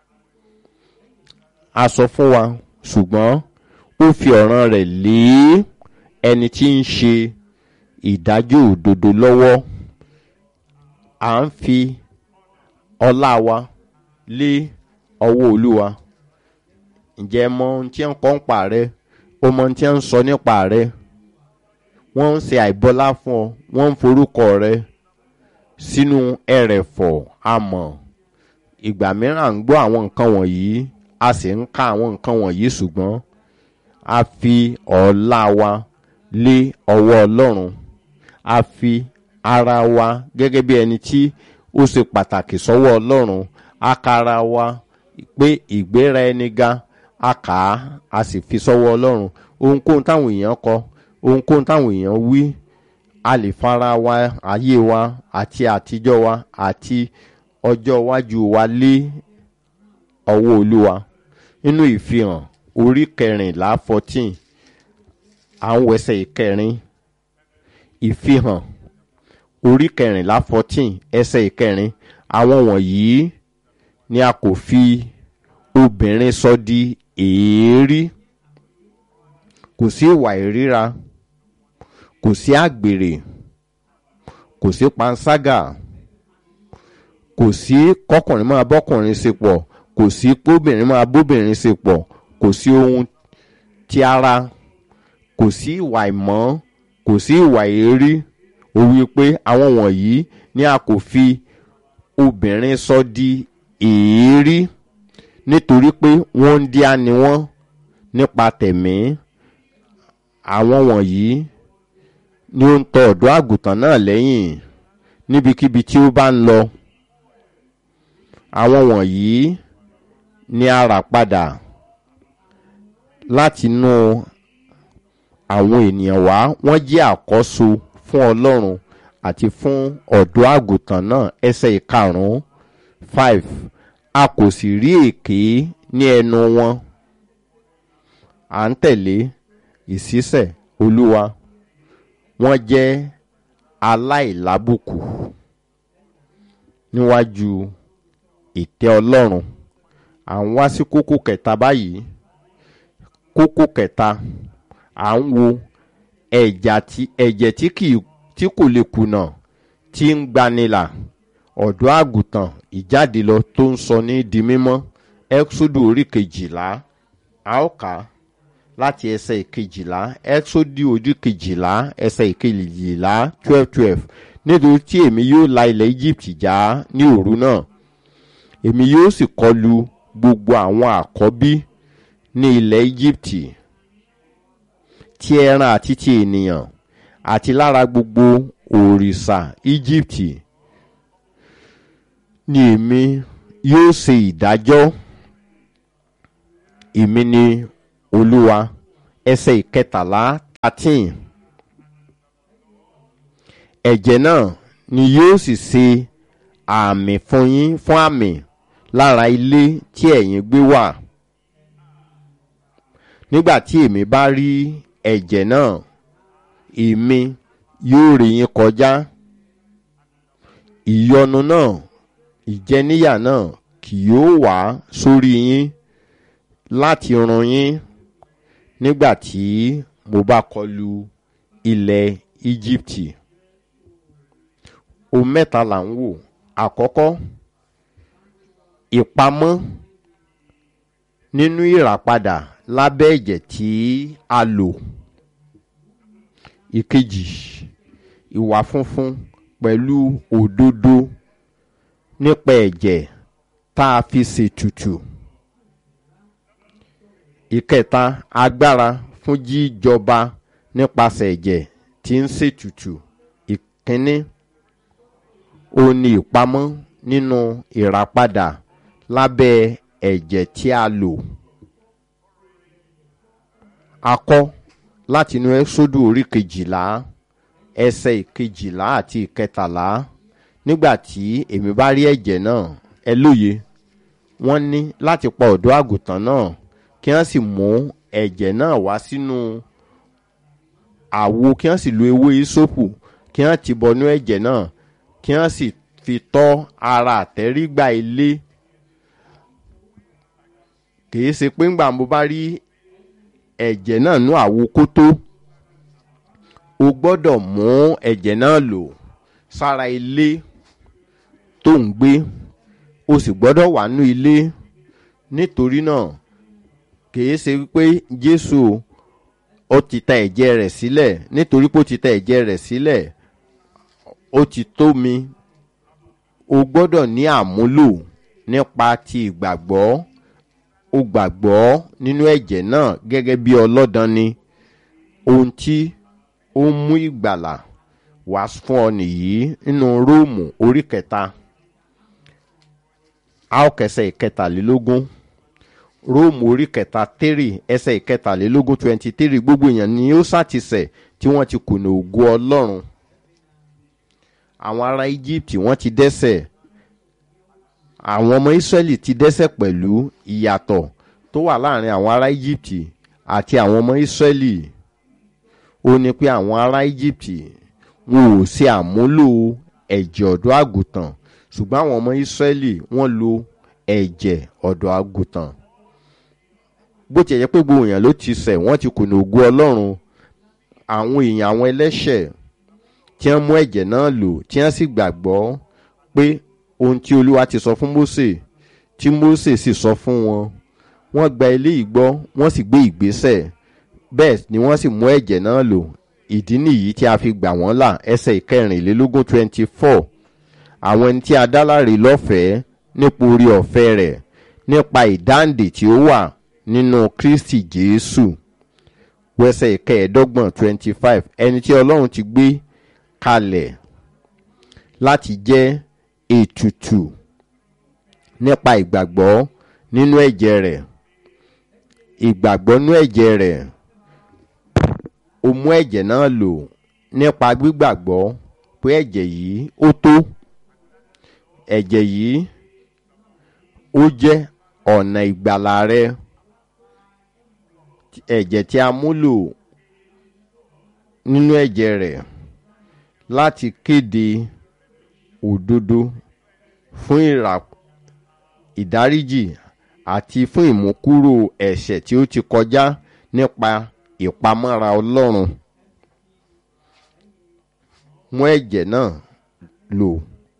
a sọ fún wa ṣùgbọ́n ó fi ọ̀ràn rẹ̀ lé ẹni tí ń ṣe ìdájọ́ òdodo lọ́wọ́ à ń fi ọlá wa lé ọwọ́ olúwa ǹjẹ́ mọ ohun tí ń kọ́ ń pa rẹ o mọ ohun tí ń sọ nípa rẹ wọ́n ń ṣe àìbọlá fún ọ wọ́n ń forúkọ rẹ sínú ẹrẹ̀fọ̀ amọ̀ ìgbà mìíràn à ń gbọ́ àwọn nǹkan wọ̀nyí a sì ń ka àwọn nǹkan wọ̀nyí ṣùgbọ́n a fi ọlá wa lé ọwọ́ ọlọ́run a fi ara wa gẹ́gẹ́ bí ẹni tí ó ṣe pàtàkì sọ́wọ́ ọlọ́run a ka ara wa pé ìgbéra ẹni ga a kà á a sì fi sọ́wọ́ ọlọ́run ohunkóhun táwọn èèyàn kọ ohunkóhun táwọn èèyàn wí a lè fara wa ayé wa àti àtijọ́ wa àti ọjọ́ iwájú wa lé ọwọ́ olúwa nínú ìfihàn orí kẹrìnlá fourteen à ń wẹsẹ̀ ìkẹrin ìfihàn orí kẹrìnlá fourteen ẹsẹ̀ ìkẹrin àwọn wọ̀nyí ni a kò fi obìnrin sọ di èérí kò sí ìwà ìríra kò sí àgbèrè kò sí panṣágà kò sí kọkùnrin máa bọ́kùnrin ṣe pọ̀ kò sí kóbìnrin máa bóbìnrin ṣe pọ̀ kò sí ohun ti ara kò sí ìwà ìmọ̀ kò sí ìwà èérí ó wí pé àwọn wọ̀nyí ni a kò fi obìnrin sọ di èérí nítorí pé wọ́n ń díá ni wọ́n nípa tẹ̀mí àwọn wọ̀nyí ni ó ń tọ ọ̀dọ́ àgùntàn náà lẹ́yìn níbikíbi tí ó bá ń lọ àwọn wọ̀nyí ni a rà padà látinú àwọn ènìyàn wá wọ́n jẹ́ àkọ́so fún ọlọ́run àti fún ọ̀dọ́ àgùntàn náà ẹsẹ̀ ìkarùn-ún five a kò sì rí èké ní ẹnu wọn à ń tẹ̀lé ìṣísẹ̀ olúwa wọ́n jẹ́ aláìlábùkù níwájú ìtẹ́ ọlọ́run à ń wá sí kókó kẹta báyìí kókó kẹta à ń wo ẹ̀jẹ̀ tí kò lè kùnà tí ń gbanilà ọ̀dọ́ àgùntàn ìjáde lọ tó ń sọ ní di mímọ́ ẹ́kṣódù orí kejìlá a ó kà á láti ẹsẹ̀ ìkejìlá ẹ́kṣódù orí kejìlá ẹsẹ̀ ìkejìlá twelve twelve nítorí tí èmi yóò la ilẹ̀ egypt já ní òru náà èmi yóò sì kọlu gbogbo àwọn àkọ́bí ní ilẹ̀ egypt ti ẹran àti ti ènìyàn àti lára gbogbo òrìṣà egypt ni èmi yóò ṣe ìdájọ́ èmi ni olúwa. Ẹsẹ̀ ìkẹtàlá thirteen. Ẹ̀jẹ̀ náà ni yóò sì ṣe àmì fún yín fún àmì lára ilé tí ẹ̀yin gbé wà. Nígbà tí èmi bá rí ẹ̀jẹ̀ náà, èmi yóò rí yín kọjá. Ìyọnu náà, ìjẹníyà náà kì yóò wá sórí yín láti run yín nígbà tí mo bá kọlu ilẹ̀ Íjíbítì. Ohun mẹ́ta là ń wò. Àkọ́kọ́, ìpamọ́ nínú ìràpadà lábẹ́ ẹ̀jẹ̀ tí a lò. Ìkejì, ìwà funfun pẹ̀lú òdodo nípa ẹ̀jẹ̀ tá a fi ṣètùtù. Ìkẹta, agbára fún jíjọba nípasẹ̀ ẹ̀jẹ̀ tí ń ṣètùtù. Ìkíní, ó ní ìpamọ́ nínú ìràpadà lábẹ́ ẹ̀jẹ̀ tí a lò. A kọ́ láti inú ẹ́sódù orí kejìlá ẹsẹ̀ ìkejìlá àti ìkẹtàlá. Nígbà tí èmi bá rí ẹ̀jẹ̀ náà, ẹ lóye, wọ́n ní láti pa ọ̀dọ́ àgùntàn náà kí wọ́n sì mú ẹ̀jẹ̀ náà wá sínú àwo, kí wọ́n sì lo ewé ìsopù, kí wọ́n ti bọnú ẹ̀jẹ̀ náà, kí wọ́n sì fi tọ́ ara àtẹ́rígbà ilé. Kìí ṣe pé ńgbà mo bá rí ẹ̀jẹ̀ náà nú àwo kótó, o gbọ́dọ̀ mú ẹ̀jẹ̀ náà lò sára ilé tó ń gbé, o sì gbọ́dọ̀ wà nú ilé. Nítorí náà kìí ṣe pé Jésù ó ti ta ẹ̀jẹ̀ rẹ̀ sílẹ̀, nítorí pé ó ti ta ẹ̀jẹ̀ rẹ̀ sílẹ̀ ó ti tó mi. O gbọ́dọ̀ ní àmúlò nípa ti ìgbàgbọ́. O gbàgbọ́ nínú ẹ̀jẹ̀ náà gẹ́gẹ́ bí ọlọ́dan ni. Ohun tí ó mú ìgbàlà wá fún ọ nìyí nínú Róòmù orí kẹta. A ó kẹsẹ̀ ìkẹtàlélógún. Róòmù orí kẹta three ẹsẹ̀ ìkẹtàlélógún twenty three. Gbogbo èèyàn ni ó ṣàtìsẹ̀ tí wọ́n ti kùnà ògo Ọlọ́run. Àwọn ará Íjíbítì wọ́n ti dẹ́ṣẹ̀. Àwọn ọmọ Ísírẹ́lì ti dẹ́ṣẹ̀ pẹ̀lú. Ìyàtọ̀ tó wà láàrin àwọn ará Íjíbítì àti àwọn ọmọ Ísírẹ́lì ó ní pé àwọn ará Íjíbítì wọn ò ṣe àmúlò ẹ̀jẹ̀ ọ̀dọ́ àgùntàn, ṣùgbọ́n àwọn ọmọ Ísírẹ́lì wọ́n lo ẹ̀jẹ̀ ọ̀dọ́ àgùntàn. Bó ti yẹ pé gbogbo èèyàn ló ti ṣẹ̀, wọ́n ti kùnà ògo Ọlọ́run. Àwọn èèyàn, àwọn ẹlẹ́ṣẹ̀ tí wọ́n mú ẹ̀jẹ̀ náà lò, tí wọ́n sì gbàgbọ́ pé ohun tí Olúwa ti sọ fún Mósè, tí Mósè sì sọ fún wọn, wọ́n gba eléyìí gbọ́, wọ́n sì gbé ìgbésẹ̀, bẹ́ẹ̀ ni wọ́n sì mú ẹ̀jẹ̀ náà lò. Ìdí nìyí tí a fi gbà wọ́n là. Ẹsẹ̀ ìkẹrìnlélógún twenty four. Àwọn ẹni tí a dá láre lọ́fẹ̀ẹ́ nípa orí ọ̀fẹ́ rẹ̀, nípa ìdáǹdè tí ó wà nínú Kristi Jésù. Wẹ́sẹ̀ ìkẹẹ̀ẹ́dọ́gbọ̀n twenty five. Ẹni tí Ọlọ́run ti gbé kalẹ̀ láti jẹ́ ètùtù nípa ìgbàgbọ́ nínú ẹ̀jẹ̀ rẹ̀. Ìgbàgbọ́ nínú ẹ̀jẹ̀ rẹ̀, o mú ẹ̀jẹ̀ náà lò nípa gbígbàgbọ́ pé ẹ̀jẹ̀ yìí ó tó. Ẹ̀jẹ̀ yìí ó jẹ́ ọ̀nà ìgbàlà rẹ. Ẹ̀jẹ̀ tí a mú lò nínú ẹ̀jẹ̀ rẹ̀ láti kéde òdodo fún ìrà ìdáríjì àti fún ìmúkúrò ẹ̀ṣẹ̀ tí ó ti kọjá nípa ìpamọ́ra Ọlọ́run. Mú ẹ̀jẹ̀ náà lò.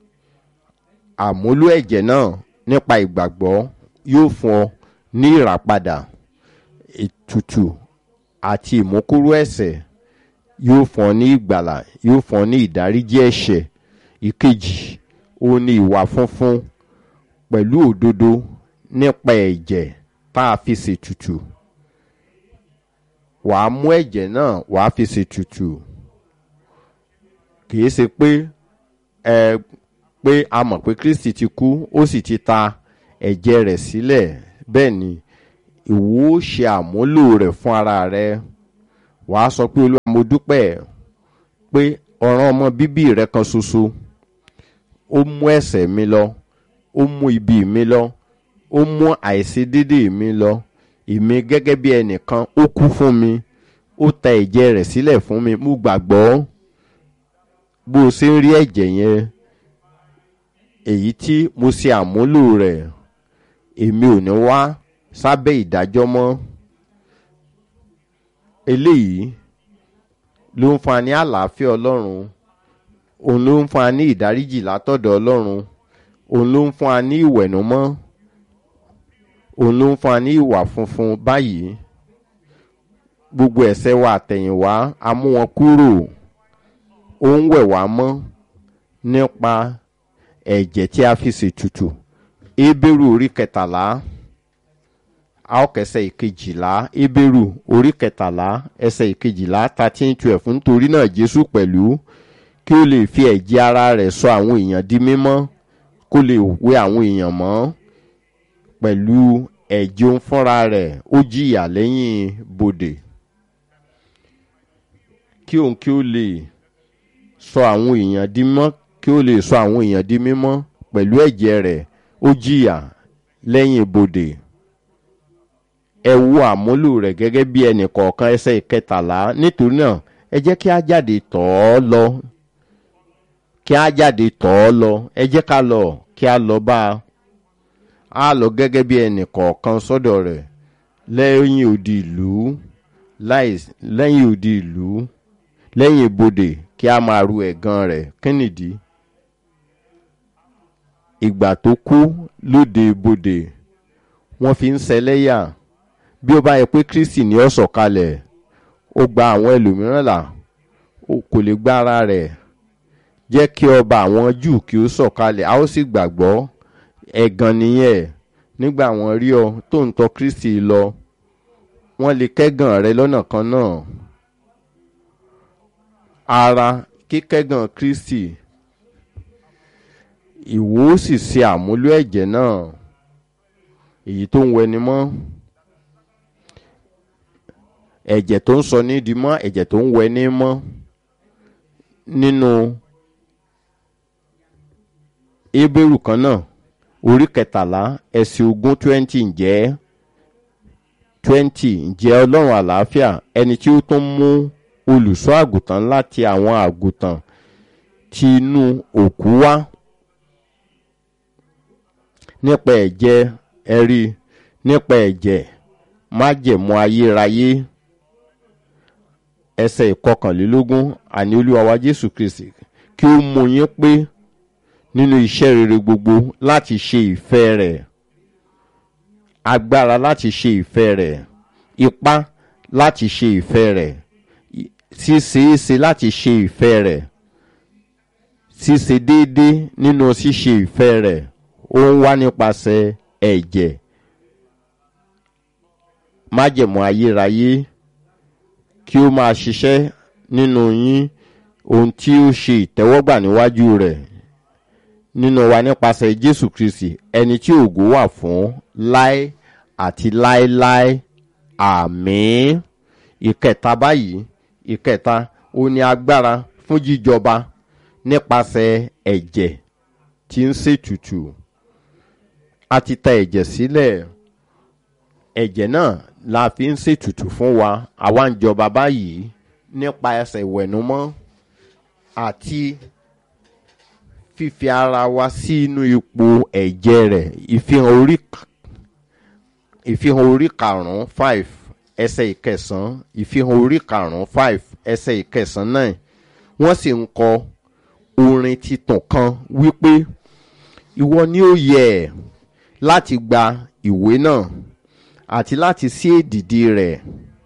Àmúlò ẹ̀jẹ̀ náà nípa ìgbàgbọ́ yóò fún ọ ní ìràpadà, ètùtù àti ìmúkúrò ẹ̀ṣẹ̀. Yóò fún ọ ní ìgbàlà, yóò fún ọ ní ìdáríjì ẹ̀ṣẹ̀. Ìkejì, ó ní ìwà funfun pẹ̀lú òdodo nípa ẹ̀jẹ̀ tá a fi ṣètùtù. Wàá mú ẹ̀jẹ̀ náà wàá fi ṣètùtù. Kìí ṣe pé ẹ pé a mọ̀ pé Kristi ti kú, ó sì ti ta ẹ̀jẹ̀ rẹ̀ sílẹ̀. Bẹ́ẹ̀ ni ìwọ ó ṣe àmúlò rẹ̀ fún ara rẹ. Wàá sọ pé Olúwa mo dúpẹ́ pé ọ̀ràn ọmọ bíbí rẹ kan ṣoṣo ó mú ẹ̀ṣẹ̀ mi lọ, ó mú ibi mi lọ, ó mú àìṣedéédé mi lọ. Èmi gẹ́gẹ́ bí ẹnìkan ó kú fún mi, ó ta ẹ̀jẹ̀ rẹ̀ sílẹ̀ fún mi. Mo gbàgbọ́ bó o ṣe ń rí ẹ̀jẹ̀ yẹn, èyí tí mo ṣe àmúlò rẹ̀, èmi ò ní wá sábẹ́ ìdájọ́ mọ́. Eléyìí ló ń fa ní àlàáfíà Ọlọ́run, òun ló ń fa ní ìdáríjì látọ̀dọ̀ Ọlọ́run, òun ló ń fa ní ìwẹ̀nùmọ́, òun ló ń fa ní ìwà funfun. Báyìí gbogbo ẹ̀ṣẹ̀ wa àtẹ̀yìnwá a mú wọn kúrò, ó ń wẹ̀ wá mọ́ nípa ẹ̀jẹ̀ tí a fi ṣètùtù. Hébérù orí kẹtàlá a ó kẹsẹ̀ ìkejìlá. Hébérù orí kẹtàlá ẹsẹ̀ ìkejìlá thirteen twelve. Nítorí náà Jésù pẹ̀lú, kí ó lè fi ẹ̀jẹ̀ ara rẹ̀ sọ àwọn èèyàn di mímọ́, kó lè wẹ àwọn èèyàn mọ́ pẹ̀lú ẹ̀jẹ̀ òun fúnra rẹ̀, ó jìyà lẹ́yìn bodè kí òun kí ó lè sọ àwọn èèyàn di mímọ́, kí ó lè sọ àwọn èèyàn di mímọ́ pẹ̀lú ẹ̀jẹ̀ rẹ̀, ó jìyà lẹ́yìn bodè. Ẹ wo àmúlò rẹ̀ gẹ́gẹ́ bí ẹnì kọ̀ọ̀kan. Ẹsẹ̀ ìkẹtàlá. Nítorí náà ẹ jẹ́ kí a jáde tọ̀ ọ́ lọ, kí a jáde tọ̀ ọ́ lọ. Ẹ jẹ́ ká lọ, kí a lọ bá a. A lọ gẹ́gẹ́ bí ẹnì kọ̀ọ̀kan sọ́dọ̀ rẹ̀ lẹ́yìn odi ìlú, lẹ́yìn odi ìlú, lẹ́yìn ibodè, kí a máa ru ẹ̀gàn rẹ̀. Kí nìdí? Ìgbà tó kú lóde ibodè wọ́n fi ń ṣẹlẹ́yà. Bí ó bá yẹ pé Kristi ni ó sọ̀kalẹ̀, ó gba àwọn ẹlòmíràn là, kò lè gba ara rẹ̀. Jẹ́ kí ọba àwọn Júù kí ó sọ̀kalẹ̀, a ó sì gbàgbọ́. Ẹ̀gàn nìyẹn. Nígbà wọ́n rí ọ tó ń tọ̀ Kristi lọ, wọ́n lè kẹ́gàn rẹ lọ́nà kan náà. Ara kíkẹ́gàn Kristi, ìwọ ó sì ṣe àmúlò ẹ̀jẹ̀ náà, èyí tó ń wẹni mọ́, ẹ̀jẹ̀ tó ń sọ ní di mọ́, ẹ̀jẹ̀ tó ń wẹni mọ́. Nínú Hébérù kan náà orí kẹtàlá ẹsẹ̀ ogún twenty ǹjẹ́ twenty ǹjẹ́ Ọlọ́run àlàáfíà, ẹni tí ó tún mú olùṣọ́ àgùntàn láti àwọn àgùntàn tí inú òkú wá nípa ẹ̀jẹ̀ ẹ̀rí nípa ẹ̀jẹ̀ májẹ̀mú ayérayé. Ẹsẹ̀ ìkọkànlélógún. Àní Olúwa wa Jésù Kristi kí ó mú yín pé nínú iṣẹ́ rere gbogbo láti ṣe ìfẹ́ rẹ̀, agbára láti ṣe ìfẹ́ rẹ̀, ipá láti ṣe ìfẹ́ rẹ̀, ṣíṣeéṣe láti ṣe ìfẹ́ rẹ̀, ṣíṣe déédéé nínú ṣíṣe ìfẹ́ rẹ̀. Ó ń wá nípasẹ̀ ẹ̀jẹ̀ májẹ̀mú ayérayé kí ó máa ṣiṣẹ́ nínú yín, ohun tí ó ṣe ìtẹ́wọ́gbà níwájú rẹ̀ nínú wa nípasẹ̀ Jésù Kristi, ẹni tí ògo wà fún láé àti láéláé. Àmín. Ìkẹta báyìí, ìkẹta ó ní agbára fún jíjọba nípasẹ̀ ẹ̀jẹ̀ tí ń ṣètùtù. A ti ta ẹ̀jẹ̀ sílẹ̀, ẹ̀jẹ̀ náà la fi ń ṣètùtù fún wa. Àwa ń jọba báyìí nípa ẹsẹ̀ ìwẹ̀nùmọ́ àti fífi ara wa sínú ipò ẹ̀jẹ̀ rẹ̀. Ìfihàn orí ìfihàn orí karùn-ún five ẹsẹ̀ ìkẹsàn-án. Ìfihàn orí karùn-ún five ẹsẹ̀ ìkẹsàn-án náà. Wọ́n sì ń kọ orin titun kan wípé ìwọ ni ó yẹ láti gba ìwé náà àti láti ṣí èdìdì rẹ̀,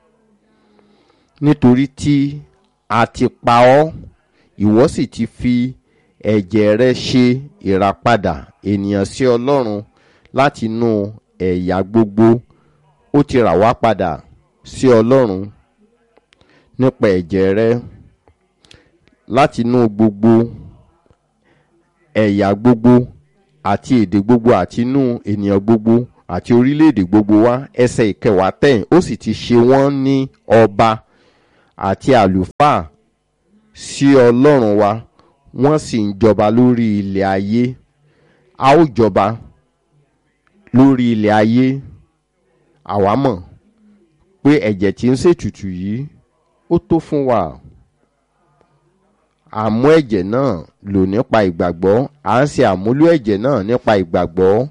nítorí tí a ti pa ọ́, ìwọ sì ti fi ẹ̀jẹ̀ rẹ ṣe ìràpadà ènìyàn sí Ọlọ́run láti inú ẹ̀yà gbogbo. Ó ti rà wá padà sí Ọlọ́run nípa ẹ̀jẹ̀ rẹ láti inú gbogbo ẹ̀yà gbogbo àti èdè gbogbo àti inú ènìyàn gbogbo àti orílẹ̀-èdè gbogbo wá. Ẹsẹ̀ ìkẹwàá tẹ̀yìn, ó sì ti ṣe wọ́n ní ọba àti àlùfáà sí Ọlọ́run wa, wọ́n sì ń jọba lórí ilẹ̀ ayé. A ó jọba lórí ilẹ̀ ayé. Àwa mọ̀ pé ẹ̀jẹ̀ tí ń ṣètùtù yìí ó tó fún wa. Àmú ẹ̀jẹ̀ náà lò nípa ìgbàgbọ́, à ń ṣe àmúlò ẹ̀jẹ̀ náà nípa ìgbàgbọ́.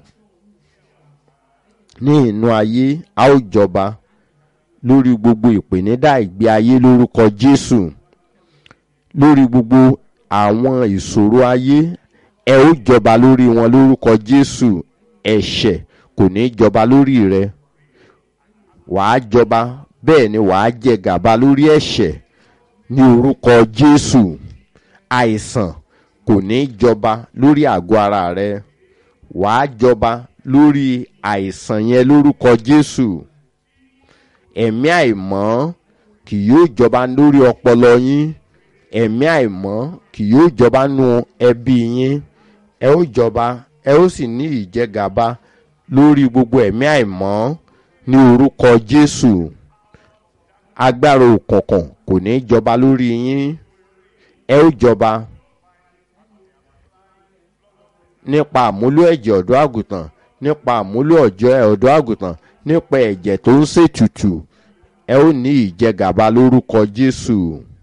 Ní inú ayé, a ó jọba lórí gbogbo ìpènídà ìgbé ayé lórúkọ Jésù. Lórí gbogbo àwọn ìṣòro ayé, ẹ ó jọba lórí wọn lórúkọ Jésù. Ẹ̀ṣẹ̀ kò ní jọba lórí rẹ. Wàá jọba, bẹ́ẹ̀ ni wàá jẹ gàba lórí ẹ̀ṣẹ̀ ní orúkọ Jésù. Àìsàn kò ní jọba lórí àgọ́ ara rẹ. Wàá jọba lórí àìsàn yẹn lórúkọ Jésù. Ẹ̀mí àìmọ́ kì yóò jọba lórí ọpọlọ yín. Ẹ̀mí àìmọ́ kì yóò jọba nú ẹbí yín. Ẹ ó jọba, ẹ ó sì ní ìjẹgàba lórí gbogbo ẹ̀mí àìmọ́ ní orúkọ Jésù. Agbára òkùnkùn kò ní jọba lórí yín. Ẹ ó jọba nípa àmúlò ẹ̀jẹ̀ ọ̀dọ́ àgùntàn, nípa àmúlò ọ̀jọ́ ọ̀dọ́ àgùntàn, nípa ẹ̀jẹ̀ tó ń ṣètùtù. Ẹ ó ní ìjẹgàba lórúkọ Jésù.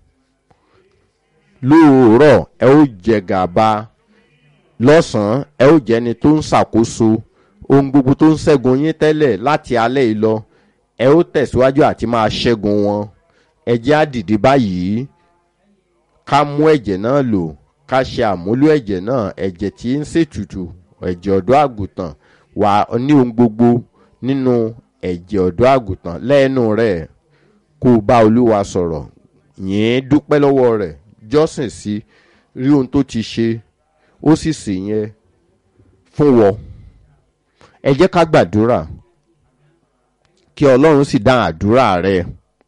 Lóòrọ̀ ẹ ó jẹgàba, lọ́sàn-án ẹ ó jẹni tó ń ṣàkóso ohun gbogbo tó ń ṣẹ́gun yín tẹ́lẹ̀ láti alẹ́ yìí lọ. Ẹ ó tẹ̀síwájú àti máa ṣẹ́gun wọn. Ẹ jẹ́ á dìde báyìí, ká mú ẹ̀jẹ̀ náà lò, ká ṣe àmúlò ẹ̀jẹ̀ náà. Ẹ̀jẹ̀ tí ń ṣètùtù, ẹ̀jẹ̀ ọ̀dọ́ àgùntàn, wà ní ohun gbogbo nínú ẹ̀jẹ̀ ọ̀dọ́ àgùntàn. Lẹ́nu rẹ̀ kó bá Olúwa sọ̀rọ̀, yìn dúpẹ́ lọ́wọ́ rẹ̀, jọ́sìn sí, rí ohun tó ti ṣe, ó sì sì yẹn fún wọ. Ẹ jẹ́ ká gbàdúrà kí Ọlọ́run sì dá àdúrà rẹ.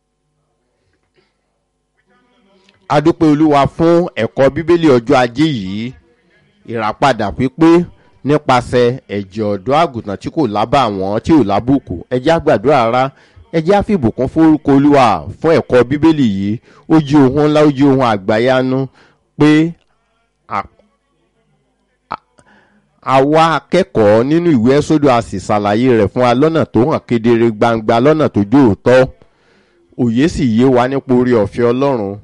A dúpẹ́ Olúwa fún ẹ̀kọ́ Bíbélì ọjọ́ ajé yìí, ìràpadà pípé nípasẹ̀ ẹ̀jẹ̀ ọ̀dọ́ àgùntàn tí kò lábàwọ́n, tí ò lábùkù. Ẹ jẹ́ á gbàdúrà rárá, ẹ jẹ́ á fi ìbùkún forúkọ Olúwa fún ẹ̀kọ́ Bíbélì yìí. Ó jí ohun ńlá, ó jí ohun àgbáyanu pé àwa akẹ́kọ̀ọ́ nínú ìwé Ẹ́sódù a sì ṣàlàyé rẹ̀ fún wa lọ́nà tó hàn kedere gbangba, lọ́nà tó jó òótọ́. Òye sì yé wa nípa oore ọ̀fẹ́ Ọlọ́run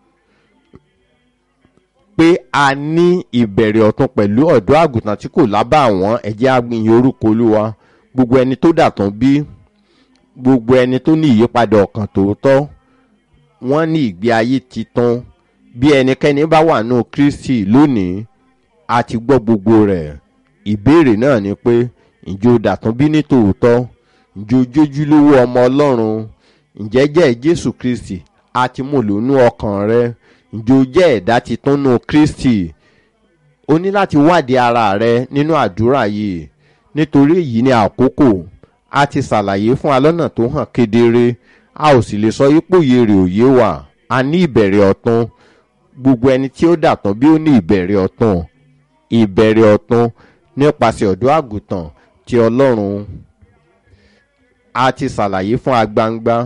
pé a ní ìbẹ̀rẹ̀ ọ̀tun pẹ̀lú ọ̀dọ́ àgùntàn tí kò lábàwọ́n. Ẹ jẹ́ á gbìyìn orúkọ Olúwa. Gbogbo ẹni tó dàtún bí, gbogbo ẹni tó ní ìyípadà ọkàn tòótọ́, wọ́n ní ìgbé ayé titun. Bí ẹnikẹ́ni bá wà nínú Kristi lónìí, a ti gbọ́ gbogbo rẹ̀. Ìbéèrè náà ni pé ǹjẹ́ o dàtún bí ní tòótọ́? Ǹjẹ́ o jójúlówó ọmọ Ọlọ́run? Ǹjẹ́ jẹ́ Jésù Kristi a ti mú lónú ọkàn rẹ? Ǹjẹ́ o jẹ́ ẹ̀dá titun nínú Kristi? O ní láti wádìí ara rẹ nínú àdúrà yìí, nítorí èyí ni àkókò. A ti ṣàlàyé fún wa lọ́nà tó hàn kedere. A ò sì lè sọ ipò yèrè òye wà. A ní ìbẹ̀rẹ̀ ọ̀tun. Gbogbo ẹni tí ó dàtún bí ó ní ìbẹ̀rẹ̀ ọ̀tun. Ìbẹ̀rẹ̀ ọ̀tun nípasẹ̀ ọ̀dọ́ àgùntàn ti Ọlọ́run. A ti ṣàlàyé fún agbangba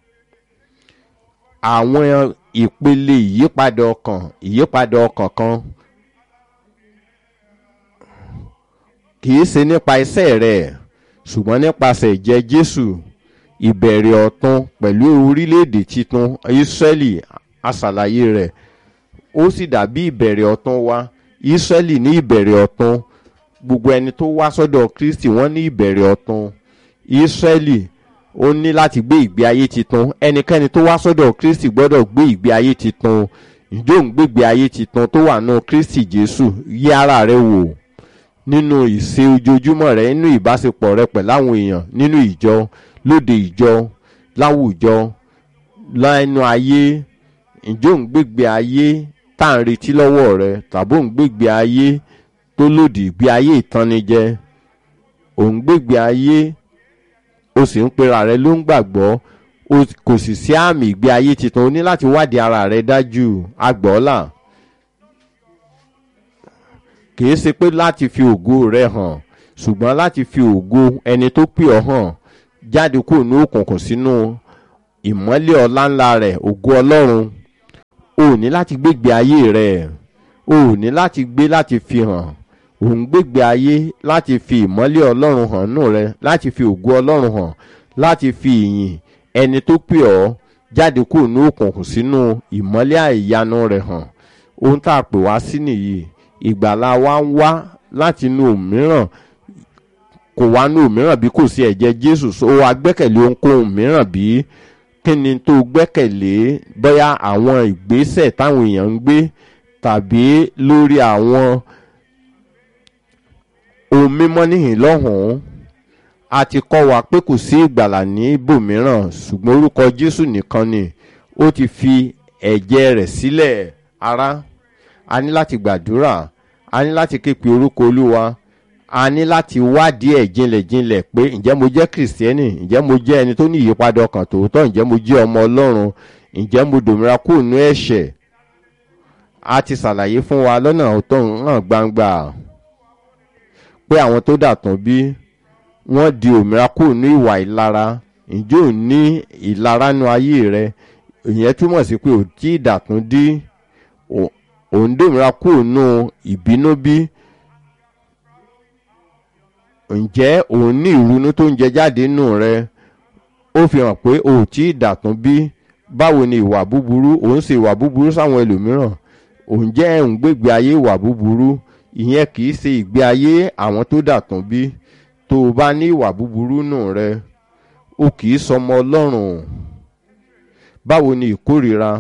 àwọn ìpele ìyípadà ọkàn, ìyípadà ọkàn kan kìí ṣe nípa iṣẹ́ rẹ̀, ṣùgbọ́n nípasẹ̀ ìjẹ Jésù. Ìbẹ̀rẹ̀ ọ̀tun pẹ̀lú orílẹ̀-èdè titun Ísírẹ́lì, a ṣàlàyé rẹ̀. Ó sì dàbí ìbẹ̀rẹ̀ ọ̀tun wa. Ísírẹ́lì ní ìbẹ̀rẹ̀ ọ̀tun. Gbogbo ẹni tó wá sọ́dọ̀ Kristi wọ́n ní ìbẹ̀rẹ̀ ọ̀tun. Ísírẹ́lì ó ní láti gbé ìgbé ayé titun. Ẹnikẹ́ni tó wá sọ́dọ̀ Kristi gbọ́dọ̀ gbé ìgbé ayé titun. Ǹjẹ́ ò ń gbé ìgbé ayé titun tó wà nínú Kristi Jésù? Yẹ̀ ara rẹ wò nínú ìṣe ojoojúmọ́ rẹ, nínú ìbáṣepọ̀ rẹ pẹ̀lú àwọn èèyàn, nínú ìjọ, lóde ìjọ, láwùjọ, lẹ́nu ayé. Ǹjẹ́ ò ń gbé ìgbé ayé tá à ń retí lọ́wọ́ rẹ, tàbí ò ń gbé ìgbé ayé tó lòdì, ìgbé ayé ìtanijẹ? Ò ń gbé ìgbé ayé, o sì ń pera rẹ ló ń gbàgbọ́, kò sì sí àmì ìgbé ayé titun. O ní láti wádìí ara rẹ dájú. Agbọ́là kìí ṣe pé láti fi ògo rẹ hàn, ṣùgbọ́n láti fi ògo ẹni tó pè ọ́ hàn jáde kúrò ní òkùnkùn sínú ìmọ́lẹ̀ ọlá ńlá rẹ̀ ògo ọlọ́run. O ní láti gbégbé ayé rẹ̀, o ní láti gbé láti fi hàn, ò ń gbégbé ayé láti fi ìmọ́lẹ̀ ọlọ́run hàn nù rẹ̀, láti fi ògo ọlọ́run hàn, láti fi ìyìn ẹni tó pè ọ́ jáde kúrò ní òkùnkùn sínú ìmọ́lẹ̀ àìyanu rẹ̀ hàn. Ohun tá a pè wá sí nìyí. Ìgbàlà wa ń wá láti inú òmíràn, kò wá ní òmíràn bí kò sí ẹ̀jẹ̀ Jésù. So wa gbẹ́kẹ̀lé ohunkóhun mìíràn bí? Kí ni tó gbẹ́kẹ̀lé? Bóyá àwọn ìgbésẹ̀ táwọn èèyàn ń gbé tàbí lórí àwọn ohun mímọ́ níhìn lọ́hùn-ún. A ti kọ́ wa pé kò sí ìgbàlà ní ibòmíràn ṣùgbọ́n orúkọ Jésù nìkan ni. Ó ti fi ẹ̀jẹ̀ rẹ̀ sílẹ̀. Ará, a ní láti gbàdúrà, a ní láti ké pe orúkọ Olúwa, a ní láti wádìí ẹ̀ jinlẹ̀jinlẹ̀ pé ǹjẹ́ mo jẹ́ kìrìsìtẹ́nì, ǹjẹ́ mo jẹ́ ẹni tó ní ìyípadà ọkàn tòótọ́, ǹjẹ́ mo jẹ́ ọmọ Ọlọ́run, ǹjẹ́ mo dòmìnira kúrò nínú ẹ̀ṣẹ̀. A ti ṣàlàyé fún wa lọ́nà tó hàn gbangba pé àwọn tó dàtún bí wọ́n di òmìnira kúrò ní ìwà ìlara. Ǹjẹ́ ò ní ìlara nínú ayé rẹ? Ìyẹn túmọ̀ sí pé ò tí ì dàtún dí, ò ń dòmìnira kúrò nínú ìbínú bí? Ǹjẹ́ òun ní ìrunú tó ń jẹ jáde nù rẹ? Ó fi hàn pé ò tí ì dàtún bí. Báwo ni ìwà búburú? Òun ṣe ìwà búburú sáwọn ẹlòmíràn. Òun jẹ́ òun gbégbé ayé ìwà búburú. Ìyẹn kì í ṣe ìgbé ayé àwọn tó dàtún bí. Tó o bá ní ìwà búburú nù rẹ, o kì í sọmọ Ọlọ́run. Báwo ni ìkórìíra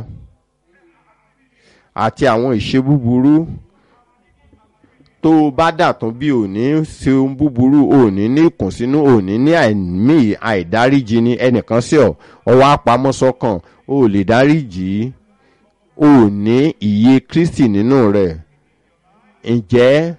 àti àwọn ìṣe búburú? Tó o bá dàtún bí ò ní ṣe ohun búburú, ò ní ní ìkùnsínú, ò ní ní àìmí àìdáríjì ní ẹnìkan sí ọ, ọwọ́ àpamọ́ sọ́kàn, o lè dáríjì, o ní ìyè Kristi nínú rẹ̀. Ǹjẹ́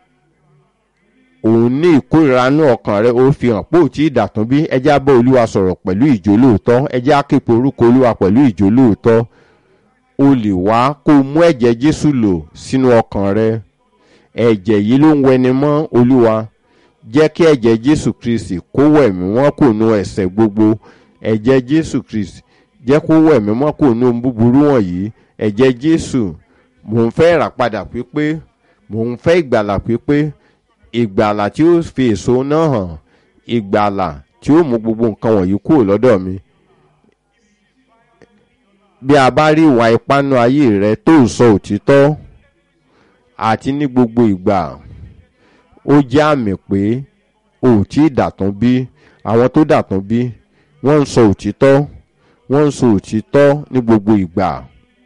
òun ní ìkórìíra ní ọkàn rẹ? Ó fi hàn pé ò tí ì dàtún bí. Ẹ jẹ́ á bá Olúwa sọ̀rọ̀ pẹ̀lú ìjólóòtọ́, ẹ jẹ́ á ké pe orúkọ Olúwa pẹ̀lú ìjólóòtọ́. O lè wá kó mú ẹ̀jẹ̀ Jésù lò sínú ọkàn rẹ. Ẹ̀jẹ̀ yìí ló ń wẹni mọ́. Olúwa, jẹ́ kí ẹ̀jẹ̀ Jésù Kristi kó wẹ̀ mí mọ́ kó nu ẹ̀ṣẹ̀ gbogbo. Ẹ̀jẹ̀ Jésù Kristi jẹ́ kó wẹ̀ mí mọ́ kó nu ohun búburú wọ̀nyí. Ẹ̀jẹ̀ Jésù, mò ń fẹ́ ìràpadà pípé, mò ń fẹ́ ìgbàlà pípé, ìgbàlà tí ó fi èso náà hàn, ìgbàlà tí ó mú gbogbo nǹkan wọ̀nyí kúrò lọ́dọ̀ mi. Bí a bá rí ìwà ipá nínú ayé rẹ tó sọ òtítọ́ àti ní gbogbo ìgbà, ó jẹ́ àmì pé o ò tí ì dàtún bí. Àwọn tó dàtún bí wọ́n ń sọ òtítọ́, wọ́n ń sọ òtítọ́ ní gbogbo ìgbà.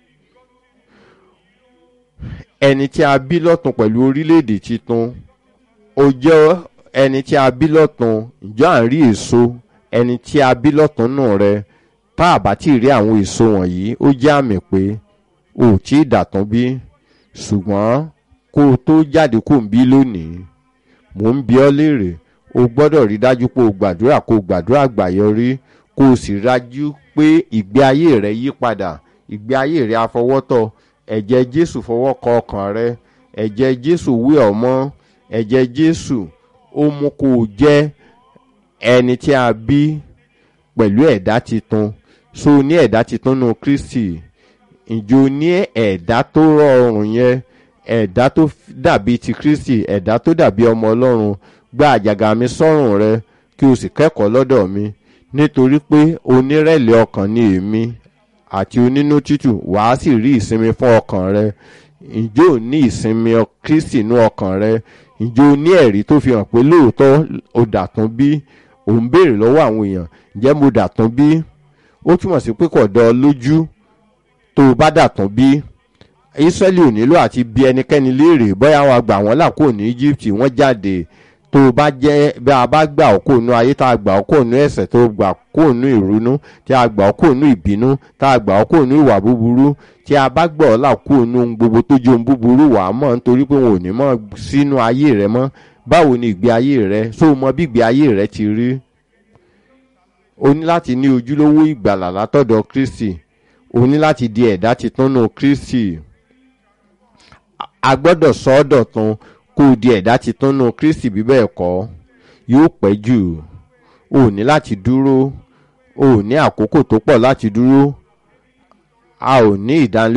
Ẹni tí a bí lọ́tun pẹ̀lú orílẹ̀-èdè titun, ó jẹ́ ẹni tí a bí lọ́tun. Ǹjọ́ à ń rí èso ẹni tí a bí lọ́tun nù rẹ? Tá a bá tí rí àwọn èso wọ̀nyí, ó jẹ́ àmì pé o ò tí ì dàtún bí. Ṣùgbọ́n kó o tó jáde kó ń bí lónìí, mò ń bi ọ́ léèrè, o gbọ́dọ̀ rí dájú pé o gbàdúrà, kó o gbàdúrà àgbàyọrí, kó o sì rájú pé ìgbé ayé rẹ yí padà, ìgbé ayé rẹ afọwọ́tọ̀. Ẹ̀jẹ̀ Jésù fọwọ́ kọ ọkàn rẹ, ẹ̀jẹ̀ Jésù wẹ̀ ọ́ mọ́, ẹ̀jẹ̀ Jésù ó mú kó o jẹ́ ẹni tí a bí pẹ̀lú ẹ̀dá titun. So ní ẹ̀dá titun nínú Kristi. Ǹjẹ́ ní ẹ̀dá tó rọrùn yẹn, ẹ̀dá tó dàbí ti Kristi, ẹ̀dá tó dàbí ọmọ Ọlọ́run? Gba àjàgà mi sọ́rùn rẹ kí o sì kẹ́kọ̀ọ́ lọ́dọ̀ mi, nítorí pé onírẹ̀lẹ̀ ọkàn ni èmi àti onínú tútù, wàá sì rí ìsinmi fún ọkàn rẹ. Ǹjẹ́ ò ní ìsinmi Kristi nínú ọkàn rẹ? Ǹjẹ́ o ní ẹ̀rí tó fi hàn pé lóòótọ́ o dàtún bí? Ò ń béèrè lọ́wọ́ àwọn èèyàn, ǹjẹ́ mo dàtún bí? Ó túmọ̀ sí pé kò dán ọ lójú tó o bá dàtún bí. Ísírẹ́lì ò nílò àti bi ẹnikẹ́ni léèrè bóyá wọn gbà wọ́n là kúrò ní Egypt, wọ́n jáde. Tó o bá jẹ́ bí a bá gbà ọ́ kúrò nínú ayé, tá a gbà ọ́ kúrò nínú ẹ̀ṣẹ̀, tó o gbà kúrò nínú ìrunú, tí a gbà ọ́ kúrò nínú ìbínú, tá a gbà ọ́ kúrò nínú ìwà búburú, tí a bá gbà ọ́ là kúrò nínú ohun gbogbo tó jẹ́ ohun búburú, wà á mọ̀ nítorí pé wọn ò ní mọ̀ sínú ayé rẹ mọ́. Báwo ni ìgbé ayé rẹ? Ṣó o mọ bí ìgbé ayé rẹ ti rí? O ní láti ní ojúlówó ìgbàlà látọ̀dọ̀ Kristi. O ní láti di ẹ̀dá titun nínú Kristi. A gbọ́dọ̀ sọ ọ́ dọ̀tun kó o di ẹ̀dá titun nù Kristi bí bẹ́ẹ̀ kọ́ yóò pẹ́ jù. O ò ní láti dúró, o ò ní àkókò tó pọ̀ láti dúró, a ò ní ìdánilójú